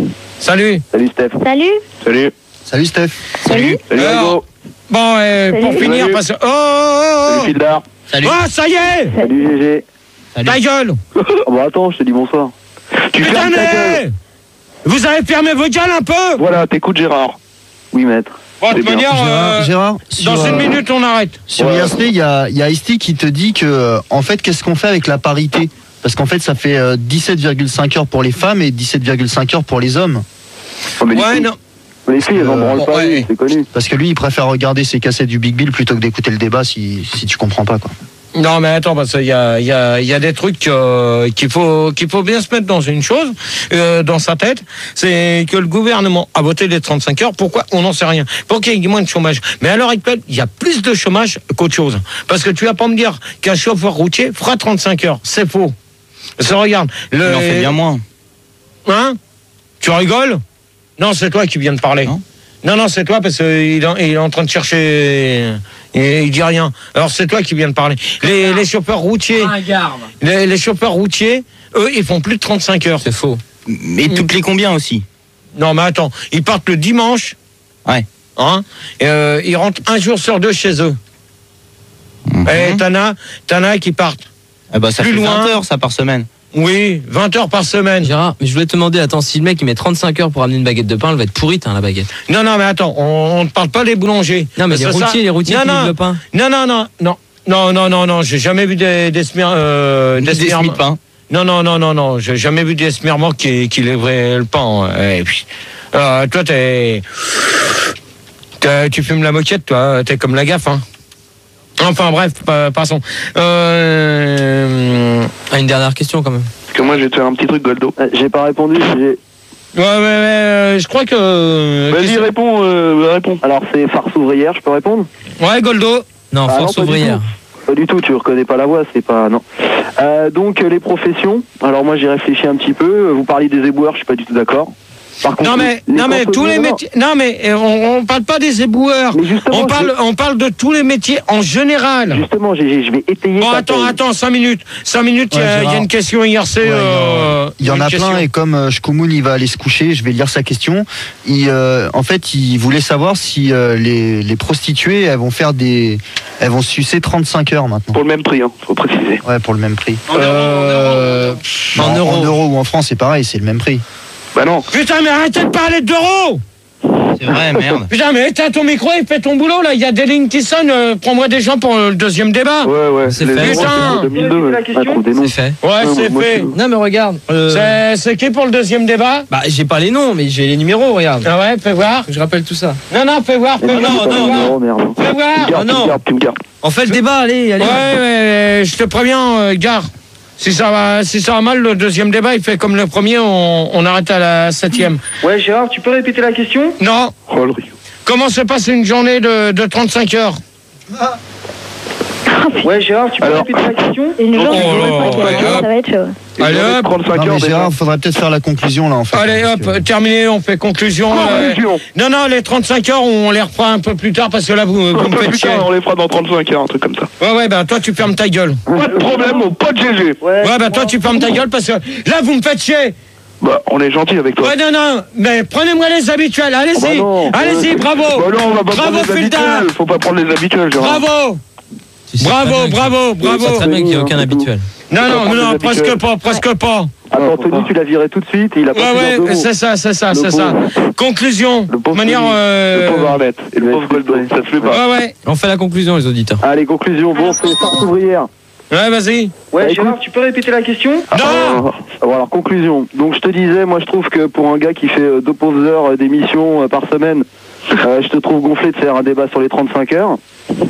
S2: salut.
S8: Salut Steph.
S7: Salut.
S8: Salut.
S6: Salut Steph.
S2: Salut.
S8: Salut
S2: Alors,
S8: Hugo.
S2: bon, euh, pour
S7: Salut.
S2: finir,
S8: Salut.
S2: parce que... Oh, oh,
S8: Salut
S2: oh,
S8: Fildar.
S11: Salut.
S2: oh, ça y est,
S8: Salut Gégé.
S2: ta gueule.
S8: Oh bah attends, je te dis bonsoir. Tu
S2: Putain,
S8: fermes ta gueule.
S2: mais vous avez fermé vos gueules un peu.
S8: Voilà, t'écoutes Gérard. Oui, maître.
S2: Bon, de
S8: C'est
S2: toute
S8: bien.
S2: manière,
S6: Gérard,
S2: euh,
S6: Gérard,
S2: dans
S6: sur,
S2: une
S6: euh,
S2: minute, on arrête.
S6: Sur
S8: Ouais.
S6: I A S T, il y a, il y a Ice-T qui te dit que, euh, en fait, qu'est-ce qu'on fait avec la parité? Parce qu'en fait, ça fait euh, dix-sept virgule cinq heures pour les femmes et dix-sept virgule cinq heures pour les hommes.
S8: Oh, mais les
S2: Ouais,
S8: filles-
S2: non.
S8: Les filles, elles en
S6: Euh,
S8: branlent
S2: bon,
S8: pas,
S2: ouais.
S8: une, c'est connu.
S6: Parce que lui, il préfère regarder ses cassettes du Big Bill plutôt que d'écouter le débat si, si tu comprends pas, quoi.
S2: Non, mais attends, parce qu'il y a, il y a, il y a des trucs euh, qu'il faut, qu'il faut bien se mettre dans une chose, euh, dans sa tête, c'est que le gouvernement a voté les trente-cinq heures. Pourquoi? On n'en sait rien. Pour qu'il y ait moins de chômage. Mais à l'heure actuelle, il y a plus de chômage qu'autre chose. Parce que tu vas pas me dire qu'un chauffeur routier fera trente-cinq heures. C'est faux. Ça, regarde. Le...
S3: Il en fait bien moins.
S2: Hein? Tu rigoles? Non, c'est toi qui viens de parler.
S3: Non,
S2: non, non c'est toi parce qu'il est, il est en train de chercher... Et il dit rien. Alors c'est toi qui viens de parler. Les, les chauffeurs routiers, les, les chauffeurs routiers, eux, ils font plus de trente-cinq heures.
S3: C'est faux. Mais toutes les combien aussi?
S2: Non, mais attends, ils partent le dimanche.
S3: Ouais.
S2: Hein, et, euh, ils rentrent un jour sur deux chez eux. Mm-hmm. Et t'en as, t'en as qui partent.
S3: Eh ben, ça
S2: plus
S3: fait
S2: loin.
S3: vingt heures, ça, par semaine.
S2: Oui, vingt heures par semaine.
S11: Gérard, mais je voulais te demander, attends, si le mec il met trente-cinq heures pour amener une baguette de pain, elle va être pourrite, hein, la baguette.
S2: Non, non, mais attends, on ne parle pas des boulangers.
S11: Non, mais les
S2: ça,
S11: routiers,
S2: ça...
S11: les routiers
S2: non,
S11: qui
S2: non,
S11: livrent le pain.
S2: Non, non, non, non, non, non, non, non, j'ai jamais vu des des smer, euh, des,
S3: des
S2: smer...
S3: pain.
S2: Non, non, non, non, non, j'ai jamais vu des smermans qui qui livraient le pain. Et puis, euh, toi, t'es, t'es, tu fumes la moquette, toi, t'es comme la gaffe, hein. Enfin bref, passons. Euh...
S11: Ah, une dernière question quand même.
S8: Parce que moi je vais te faire un petit truc, Goldo. Euh, j'ai pas répondu. J'ai...
S2: Ouais, ouais, ouais, je crois que.
S8: Vas-y,
S2: que
S8: réponds, euh, réponds. Alors c'est farce ouvrière, je peux répondre?
S2: Ouais, Goldo.
S11: Non,
S8: ah,
S11: force
S8: non, pas
S11: ouvrière.
S8: Du pas du tout, tu reconnais pas la voix, c'est pas. Non. Euh, donc les professions. Alors moi j'ai réfléchi un petit peu. Vous parlez des éboueurs, je suis pas du tout d'accord. Par contre,
S2: non mais,
S8: les,
S2: non mais tous les métiers, non mais on, on parle pas des éboueurs, on parle, on parle de tous les métiers en général.
S8: Justement, je vais étayer.
S2: Bon, attends, attends, cinq minutes, cinq minutes, il ouais, y, y a une question I R C.
S6: Ouais,
S2: euh,
S6: il y en a plein et comme euh, Shkoumoun il va aller se coucher, je vais lire sa question. Il, euh, en fait, il voulait savoir si euh, les, les prostituées, elles vont faire des, elles vont sucer trente-cinq heures maintenant.
S8: Pour le même prix, hein, faut préciser.
S6: Ouais, pour le même prix.
S2: En euh,
S6: euros, en, euros. en euros ou en francs, c'est pareil, c'est le même prix.
S8: Bah non.
S2: Putain, mais arrêtez de parler d'euros.
S3: C'est vrai, merde.
S2: Putain, mais éteins ton micro et fais ton boulot, là. Il y a des lignes qui sonnent. Euh, prends-moi des gens pour le deuxième débat.
S8: Ouais, ouais.
S11: C'est fait.
S2: Putain.
S8: deux mille deux,
S11: c'est fait.
S2: Ouais, ouais c'est
S8: moi,
S2: fait.
S8: moi,
S11: non, mais regarde. Euh...
S2: C'est, c'est qui pour le deuxième débat?
S11: Bah, j'ai pas les noms, mais j'ai les numéros, regarde.
S2: Ah ouais, fais voir.
S11: Je rappelle tout ça.
S2: Non, non, fais voir. Fais
S8: non,
S2: voir.
S8: non, non, non,
S2: fais voir.
S8: Tu me gardes,
S11: non.
S8: tu me gardes, tu me gardes.
S11: On fait le débat, allez, allez.
S2: Ouais, ouais, je te préviens, euh, gare. Si ça va, si ça va mal, le deuxième débat, il fait comme le premier, on, on arrête à la septième.
S12: Ouais, Gérard, tu peux répéter la question?
S2: Non.
S8: Oh, le riz.
S2: Comment se passe une journée de, de trente-cinq heures?
S12: Ouais, Gérard, tu peux
S8: Alors,
S12: répéter la question?
S7: Une
S2: Oh,
S7: journée
S2: oh,
S7: de
S2: oh,
S7: trente-cinq heures, ça va être chaud.
S2: Allez hop.
S8: trente-cinq
S6: Non,
S8: heures
S6: mais
S8: déjà.
S6: Gérard, faudrait peut-être faire la conclusion là en fait.
S2: Allez hop,
S6: que...
S2: terminé, on fait conclusion. euh,
S8: Conclusion.
S2: Non, non, les trente-cinq heures, on les reprend un peu plus tard parce que là, vous, vous
S8: Un
S2: me
S8: peu
S2: faites
S8: plus
S2: chier.
S8: tard, on les fera dans trente-cinq heures, un truc comme ça.
S2: Ouais, ouais, bah toi, tu fermes ta gueule.
S8: Pas de problème, mon pote G G.
S2: Ouais, bah toi, tu fermes ta gueule parce que là, vous me faites chier.
S8: Bah, on est gentil avec toi.
S2: Ouais, non, non, mais prenez-moi les habituels,
S8: Bah
S2: allez-y.
S8: non.
S2: Allez-y, bravo.
S8: Bah non, on va pas
S2: Bravo,
S8: prendre les
S2: Fulda.
S8: habituels. Faut pas prendre les habituels, Gérard.
S2: Bravo.
S11: Tu sais
S2: Bravo,
S11: très bien
S2: bravo,
S11: que-
S2: bravo.
S11: C'est très bien qu'il n'y ait aucun habituel.
S2: Non, non,
S8: prendre
S2: non,
S8: les
S2: presque
S8: habituels.
S2: pas, presque pas.
S8: Attends, Tony, tu l'as viré tout de suite et il a pas
S2: Ouais,
S8: pu dire deux
S2: ouais,
S8: mots.
S2: c'est ça, c'est ça,
S8: Le
S2: c'est ça.
S8: pauvre.
S2: Conclusion.
S8: Le
S2: De
S8: pauvre
S2: manière.
S8: Tony,
S2: euh,
S8: Le pauvre Arlette et le pauvre Goldo, ça se fait pas.
S2: Ouais, ouais.
S11: On fait la conclusion, les auditeurs.
S8: Allez, conclusion, bon, c'est farce ouvrière.
S2: Ouais, vas-y.
S12: Ouais,
S8: Bah,
S12: Gérard,
S8: écoute.
S12: tu peux répéter la question?
S2: Non.
S8: Ah, bon, alors, conclusion. Donc, je te disais, moi, je trouve que pour un gars qui fait euh, deux pauvres heures d'émission euh, par semaine, euh, je te trouve gonflé de faire un débat sur les trente-cinq heures.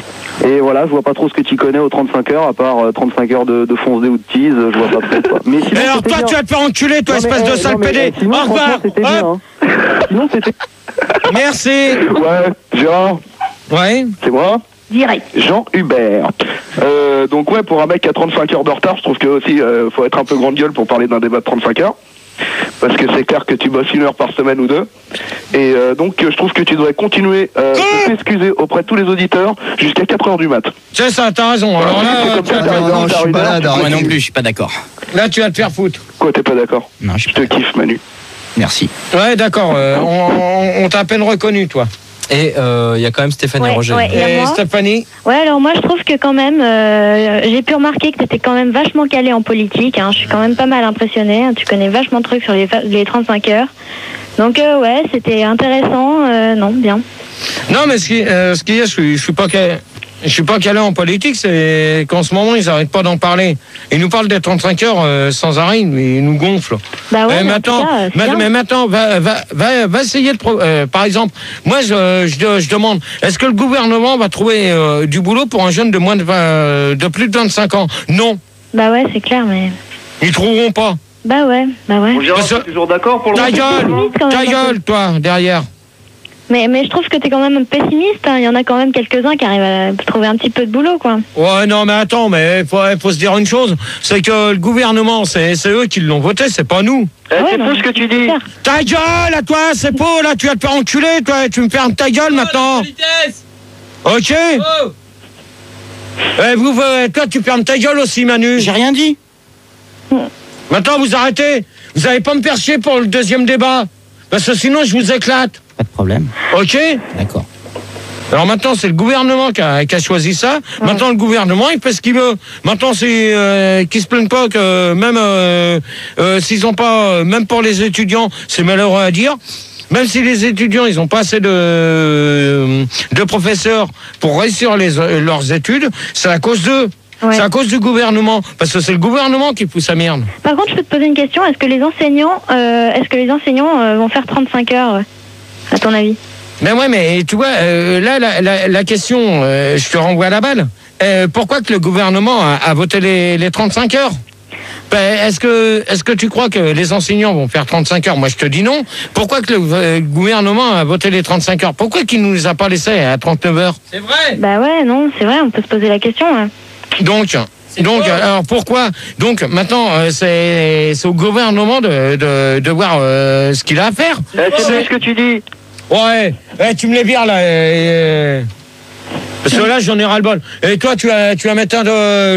S8: Et voilà, je vois pas trop ce que tu connais aux trente-cinq heures, à part euh, trente-cinq heures de, de fonce D ou de tease, je vois pas trop quoi. Mais sinon,
S2: Et alors,
S8: c'était
S2: toi,
S8: bien.
S2: tu vas te faire enculer, toi,
S8: Non, mais,
S2: espèce
S8: eh,
S2: de sale
S8: non, mais,
S2: pédé.
S8: eh, sinon,
S2: Au revoir.
S8: franchement, c'était bien,
S2: Hop.
S8: hein. Sinon, c'était...
S2: Merci.
S8: Ouais, Gérard,
S2: Ouais.
S8: c'est moi
S7: Direct.
S8: Jean Hubert. Euh, donc ouais, pour un mec qui a trente-cinq heures de retard, je trouve que aussi euh, faut être un peu grande gueule pour parler d'un débat de trente-cinq heures. Parce que c'est clair que tu bosses une heure par semaine ou deux. Et euh, donc euh, je trouve que tu devrais continuer euh, de t'excuser auprès de tous les auditeurs jusqu'à quatre heures du mat.
S2: C'est ça, t'as raison. Alors là,
S8: C'est comme
S2: tu
S8: ça,
S2: vas-
S8: t'arrives
S6: non,
S8: à
S6: je suis
S8: une
S6: pas
S8: heure,
S6: là,
S8: tu-
S6: arrête.
S3: Moi non plus, je suis pas d'accord.
S2: là, tu vas te faire foutre.
S8: Quoi, t'es pas d'accord?
S3: Non, je suis
S8: Je te kiffe, Manu.
S3: Merci.
S2: Ouais, d'accord. euh, on on, on t'a à peine reconnu, toi.
S11: Et il euh, y a quand même Stéphanie
S7: Ouais,
S11: Roger.
S7: ouais. Et à
S2: Et
S7: moi
S2: Stéphanie?
S7: Ouais, alors moi je trouve que quand même, euh, j'ai pu remarquer que tu étais quand même vachement calé en politique. Hein. Je suis quand même pas mal impressionnée. Hein. Tu connais vachement de trucs sur les, fa- les trente-cinq heures. Donc euh, ouais, c'était intéressant. Euh, non, bien.
S2: Non, mais ce qui, euh, ce qui est, je suis, je suis pas calé. Je suis pas calé en politique, c'est qu'en ce moment, ils n'arrêtent pas d'en parler. Ils nous parlent des trente-cinq heures euh, sans arrêt, mais ils nous gonflent.
S7: Bah ouais,
S2: mais
S7: mais
S2: maintenant,
S7: c'est ça, c'est
S2: mais,
S7: bien.
S2: mais maintenant, va, va, va, va essayer de... pro- euh, par exemple, moi, je, je, je demande, est-ce que le gouvernement va trouver euh, du boulot pour un jeune de moins de, vingt, de plus de vingt-cinq ans? Non.
S7: Bah ouais, c'est clair, mais...
S2: Ils trouveront pas.
S7: Bah ouais, bah ouais.
S12: Bon, Gérard,
S2: Parce que-
S12: t'es toujours d'accord pour le
S2: Ta gueule,
S7: Limite, quand
S2: ta
S7: même, un
S2: gueule, toi, derrière.
S7: Mais, mais je trouve que t'es quand même pessimiste. hein. Il y en a quand même quelques-uns qui arrivent à trouver un petit peu de boulot, quoi.
S2: Ouais, non, mais attends, mais faut, faut se dire une chose, c'est que le gouvernement, c'est c'est eux qui l'ont voté, c'est pas nous.
S12: Eh,
S7: Ouais,
S12: c'est
S7: non,
S12: faux ce que tu dis.
S7: clair.
S2: Ta gueule, à toi, c'est pas là, tu vas te faire enculer, toi, tu me fermes ta gueule maintenant. Ok.
S5: Oh.
S2: Eh, vous, euh, toi, tu fermes ta gueule aussi, Manu.
S3: J'ai rien dit.
S2: Maintenant, vous arrêtez. Vous allez pas me faire chier pour le deuxième débat. Parce que sinon, je vous éclate.
S3: Pas de problème.
S2: Ok.
S3: D'accord.
S2: Alors maintenant, c'est le gouvernement qui a, qui a choisi ça. Maintenant, le gouvernement, il fait ce qu'il veut. Maintenant, c'est euh, qu'ils se plaignent pas que même euh, euh, s'ils ont pas, même pour les étudiants, c'est malheureux à dire. Même si les étudiants, ils ont pas assez de de professeurs pour réussir les, leurs études, c'est à cause d'eux.
S7: Ouais.
S2: C'est à cause du gouvernement, parce que c'est le gouvernement qui pousse la merde.
S7: Par contre, je peux te poser une question. Est-ce que les enseignants, euh, est-ce que les enseignants euh, vont faire trente-cinq heures, euh, à ton avis?
S2: Mais ouais, mais tu vois, euh, là, la, la, la question, euh, je te renvoie la balle. Euh, pourquoi que le gouvernement a, a voté les, les trente-cinq heures? Ben, est-ce que, est-ce que tu crois que les enseignants vont faire trente-cinq heures? Moi, je te dis non. Pourquoi que le euh, gouvernement a voté les trente-cinq heures? Pourquoi qu'il nous a pas laissé à trente-neuf heures?
S5: C'est vrai.
S7: Bah ouais, non, c'est vrai, on peut se poser la question. hein.
S2: Donc, donc,
S5: faux.
S2: alors pourquoi? Donc maintenant, euh, c'est, c'est au gouvernement de, de, de voir euh, ce qu'il a à faire.
S12: Eh, c'est faux ce que tu dis.
S2: Ouais, eh, tu me les vires là. euh, Parce que là, j'en ai ras-le-bol. Et toi, tu as, tu vas mettre un de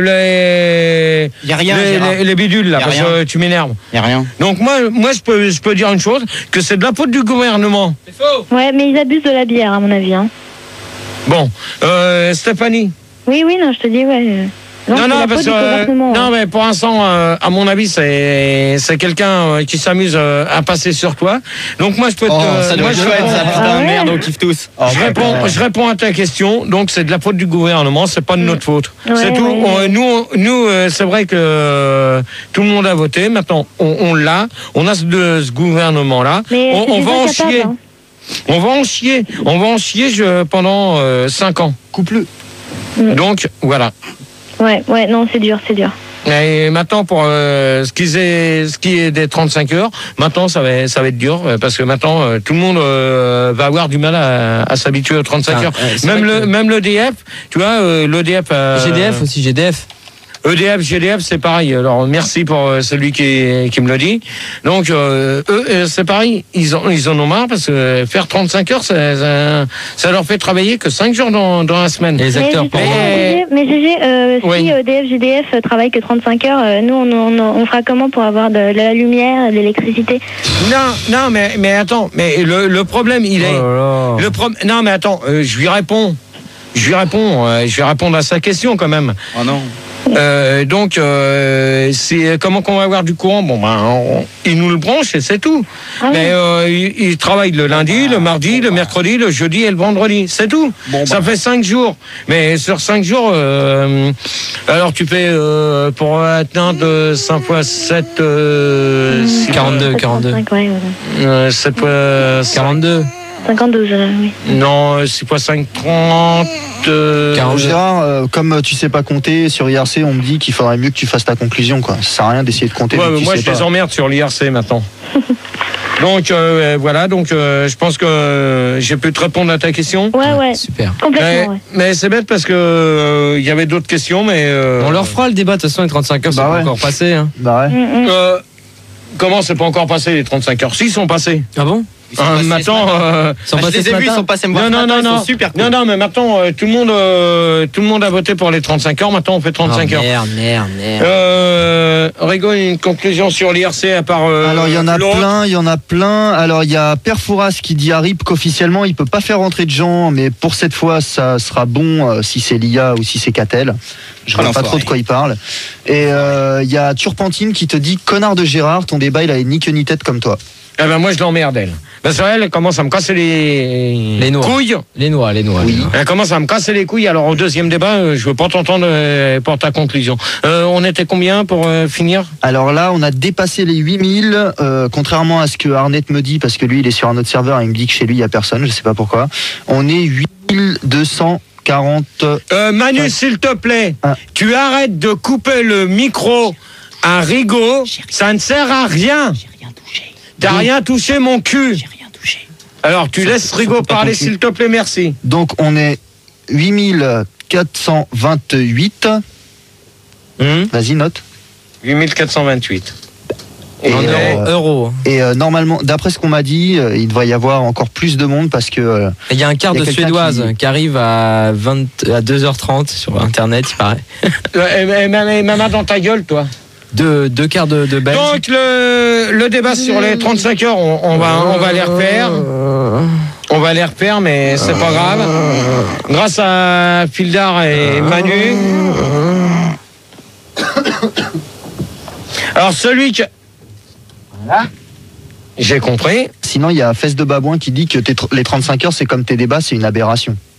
S2: les,
S3: Y a rien,
S2: les,
S3: Gérard.
S2: les, les bidules là,
S3: Y a
S2: parce
S3: rien.
S2: que tu m'énerves.
S3: Y a rien.
S2: Donc moi, moi, je peux, je peux dire une chose, que c'est de la faute du gouvernement.
S5: C'est faux.
S7: Ouais, mais ils abusent de la bière, à mon avis. Hein.
S2: Bon, euh, Stéphanie.
S7: Oui, oui, non, je te dis, ouais. euh, Non, c'est
S2: non,
S7: la
S2: non,
S7: faute
S2: parce
S7: du
S2: que
S7: gouvernement,
S2: non,
S7: ouais.
S2: mais pour l'instant, euh, à mon avis, c'est c'est quelqu'un euh, qui s'amuse euh, à passer sur toi. Donc moi, je peux te,
S6: Oh,
S3: Ça doit
S2: moi,
S3: être
S2: je,
S3: chouette, ça,
S7: Ah
S3: putain,
S7: ouais.
S3: merde, on kiffe tous.
S2: je réponds, je réponds à ta question. Donc c'est de la faute du gouvernement, c'est pas de notre faute.
S7: Ouais,
S2: c'est tout.
S7: ouais,
S2: On-
S7: ouais.
S2: nous, on- nous, euh, c'est vrai que euh, tout le monde a voté. Maintenant, on, on l'a. On a ce, de, ce gouvernement-là.
S7: Mais
S2: On,
S7: c'est
S2: on
S7: des
S2: va en
S7: incapables,
S2: chier.
S7: hein.
S2: On va en chier. On va en chier je, pendant euh, cinq ans.
S6: Couple.
S7: Mm.
S2: Donc voilà.
S7: Ouais, ouais, non, c'est dur, c'est dur.
S2: Et maintenant, pour euh, ce, qui est, ce qui est des trente-cinq heures, maintenant, ça va, ça va être dur, euh, parce que maintenant, euh, tout le monde euh, va avoir du mal à, à s'habituer aux trente-cinq
S11: Ah,
S2: heures.
S11: ouais, c'est
S2: Même
S11: vrai
S2: le,
S11: que-
S2: même l'E D F, tu vois, euh, l'E D F... euh,
S11: G D F aussi, G D F.
S2: E D F, G D F, c'est pareil. Alors, merci pour euh, celui qui, qui me le dit. Donc, euh, eux, euh, c'est pareil. Ils, ont, ils en ont marre, parce que faire trente-cinq heures, ça, ça, ça leur fait travailler que cinq jours dans, dans la semaine.
S11: Et les
S7: Mais
S11: acteurs,
S7: justement,
S11: pour moi.
S7: G G, mais G G, euh,
S2: Oui.
S7: si E D F, G D F travaille que trente-cinq heures, euh, nous, on, on, on fera comment pour avoir de, de la lumière, de l'électricité?
S2: Non, non, mais, mais attends, mais le, le problème, il est...
S11: Oh là là.
S2: Le pro... Non, mais attends, euh, je lui réponds. Je lui réponds. euh, je vais répondre à sa question quand même.
S3: Oh non.
S2: Euh, donc, euh, c'est comment qu'on va avoir du courant? Bon, ben, on- il nous le branche et c'est tout.
S7: Ah oui.
S2: Mais euh, il, il travaille le lundi, le mardi, le mercredi, le jeudi et le vendredi. C'est tout.
S3: Bon,
S2: Ça
S3: bah.
S2: fait cinq jours. Mais sur cinq jours, euh, alors tu fais euh, pour atteindre cinq fois sept, euh, six-
S11: quarante-deux, quarante-deux.
S7: cinquante-cinq, ouais, voilà.
S2: euh, sept fois
S11: quarante-deux.
S7: cinquante-deux, euh, oui.
S2: Non, six fois cinq, trente. Euh,
S11: quarante.
S6: Gérard, euh, comme tu sais pas compter sur I R C, on me dit qu'il faudrait mieux que tu fasses ta conclusion, quoi. Ça sert à rien d'essayer de compter.
S2: Ouais,
S6: vu que
S2: mais
S6: tu
S2: moi,
S6: sais
S2: je les
S6: pas.
S2: emmerde sur l'I R C maintenant. Donc, euh, voilà, donc euh, je pense que euh, j'ai pu te répondre à ta question.
S7: Ouais, ouais,
S11: Super.
S2: Mais,
S7: complètement, ouais.
S2: mais c'est bête parce que euh, il y avait d'autres questions, mais... euh,
S11: On leur fera le débat, de toute façon, les trente-cinq heures, c'est
S6: Bah
S11: pas
S6: ouais.
S11: encore passé. Hein.
S6: Bah ouais.
S7: Mm, mm.
S2: euh, comment c'est pas encore passé les trente-cinq heures? Si, ils sont passés.
S11: Ah bon?
S3: Ils sont
S2: Euh,
S3: passés ce
S2: maintenant...
S3: matin.
S2: euh,
S11: Ils sont
S3: Ah, je
S11: passés
S3: les
S11: ce
S3: ai vus, ils
S11: matin.
S3: sont passés me voir
S2: Non,
S3: ce
S2: non,
S3: matin,
S2: non,
S3: ils sont
S2: non.
S3: super cool.
S2: Non, non, mais maintenant, euh, tout le monde euh, tout le monde a voté pour les trente-cinq heures. Maintenant, on fait trente-cinq
S11: Ah,
S2: heures.
S11: Merde, merde, merde.
S2: Euh, Rigo, une conclusion sur l'I R C à part... euh,
S6: Alors il y en a
S2: l'autre
S6: plein, il y en a plein. Alors il y a Perfouras qui dit à R I P qu'officiellement il peut pas faire rentrer de gens, mais pour cette fois ça sera bon euh, si c'est l'I A ou si c'est Catel. Je
S3: Ah,
S6: vois pas
S3: l'enfoiré.
S6: trop de quoi il parle. Et euh, il y a Turpentine qui te dit connard de Gérard, ton débat il avait ni queue ni tête comme toi.
S2: Eh ben moi je l'emmerde elle. Parce qu'elle commence à me casser les,
S11: Les noix.
S2: couilles.
S11: Les noix, les noix.
S6: Oui.
S11: les noix.
S2: Elle commence à me casser les couilles. Alors au deuxième débat, euh, je veux pas t'entendre euh, pour ta conclusion. Euh, on était combien pour euh, finir?
S6: Alors là, on a dépassé les huit mille, euh, contrairement à ce que Arnett me dit, parce que lui, il est sur un autre serveur et il me dit que chez lui, il n'y a personne, je sais pas pourquoi. On est huit mille deux cent quarante.
S2: Euh, Manu, s'il te plaît,
S6: Ah.
S2: tu arrêtes de couper le micro à Rigaud. Ça ne sert à rien. T'as rien touché, mon cul. Alors tu laisses Rigaud parler, s'il te plaît, merci.
S6: Donc on est huit mille quatre cent vingt-huit.
S11: Hum
S6: Vas-y, note.
S2: huit mille quatre cent vingt-huit.
S6: Et,
S11: En
S6: euh,
S11: euros. euros.
S6: et euh, normalement, d'après ce qu'on m'a dit, euh, il devrait y avoir encore plus de monde parce que... euh,
S11: Il y a un quart
S6: Il y a
S11: de
S6: quelqu'un
S11: suédoise
S6: qui-
S11: qui... arrive à, vingt, à deux heures trente sur internet, il paraît.
S2: Et, et, et maman dans ta gueule, toi.
S11: Deux, deux quarts de, de Belge.
S2: Donc le, le débat sur les trente-cinq heures, on, on va, on va les refaire. On va les refaire, mais c'est pas grave. Grâce à Fildar et Manu. Alors celui qui... Voilà. J'ai compris.
S6: Sinon, il y a Fesse de Babouin qui dit que tes tr- les trente-cinq heures, c'est comme tes débats, c'est une aberration.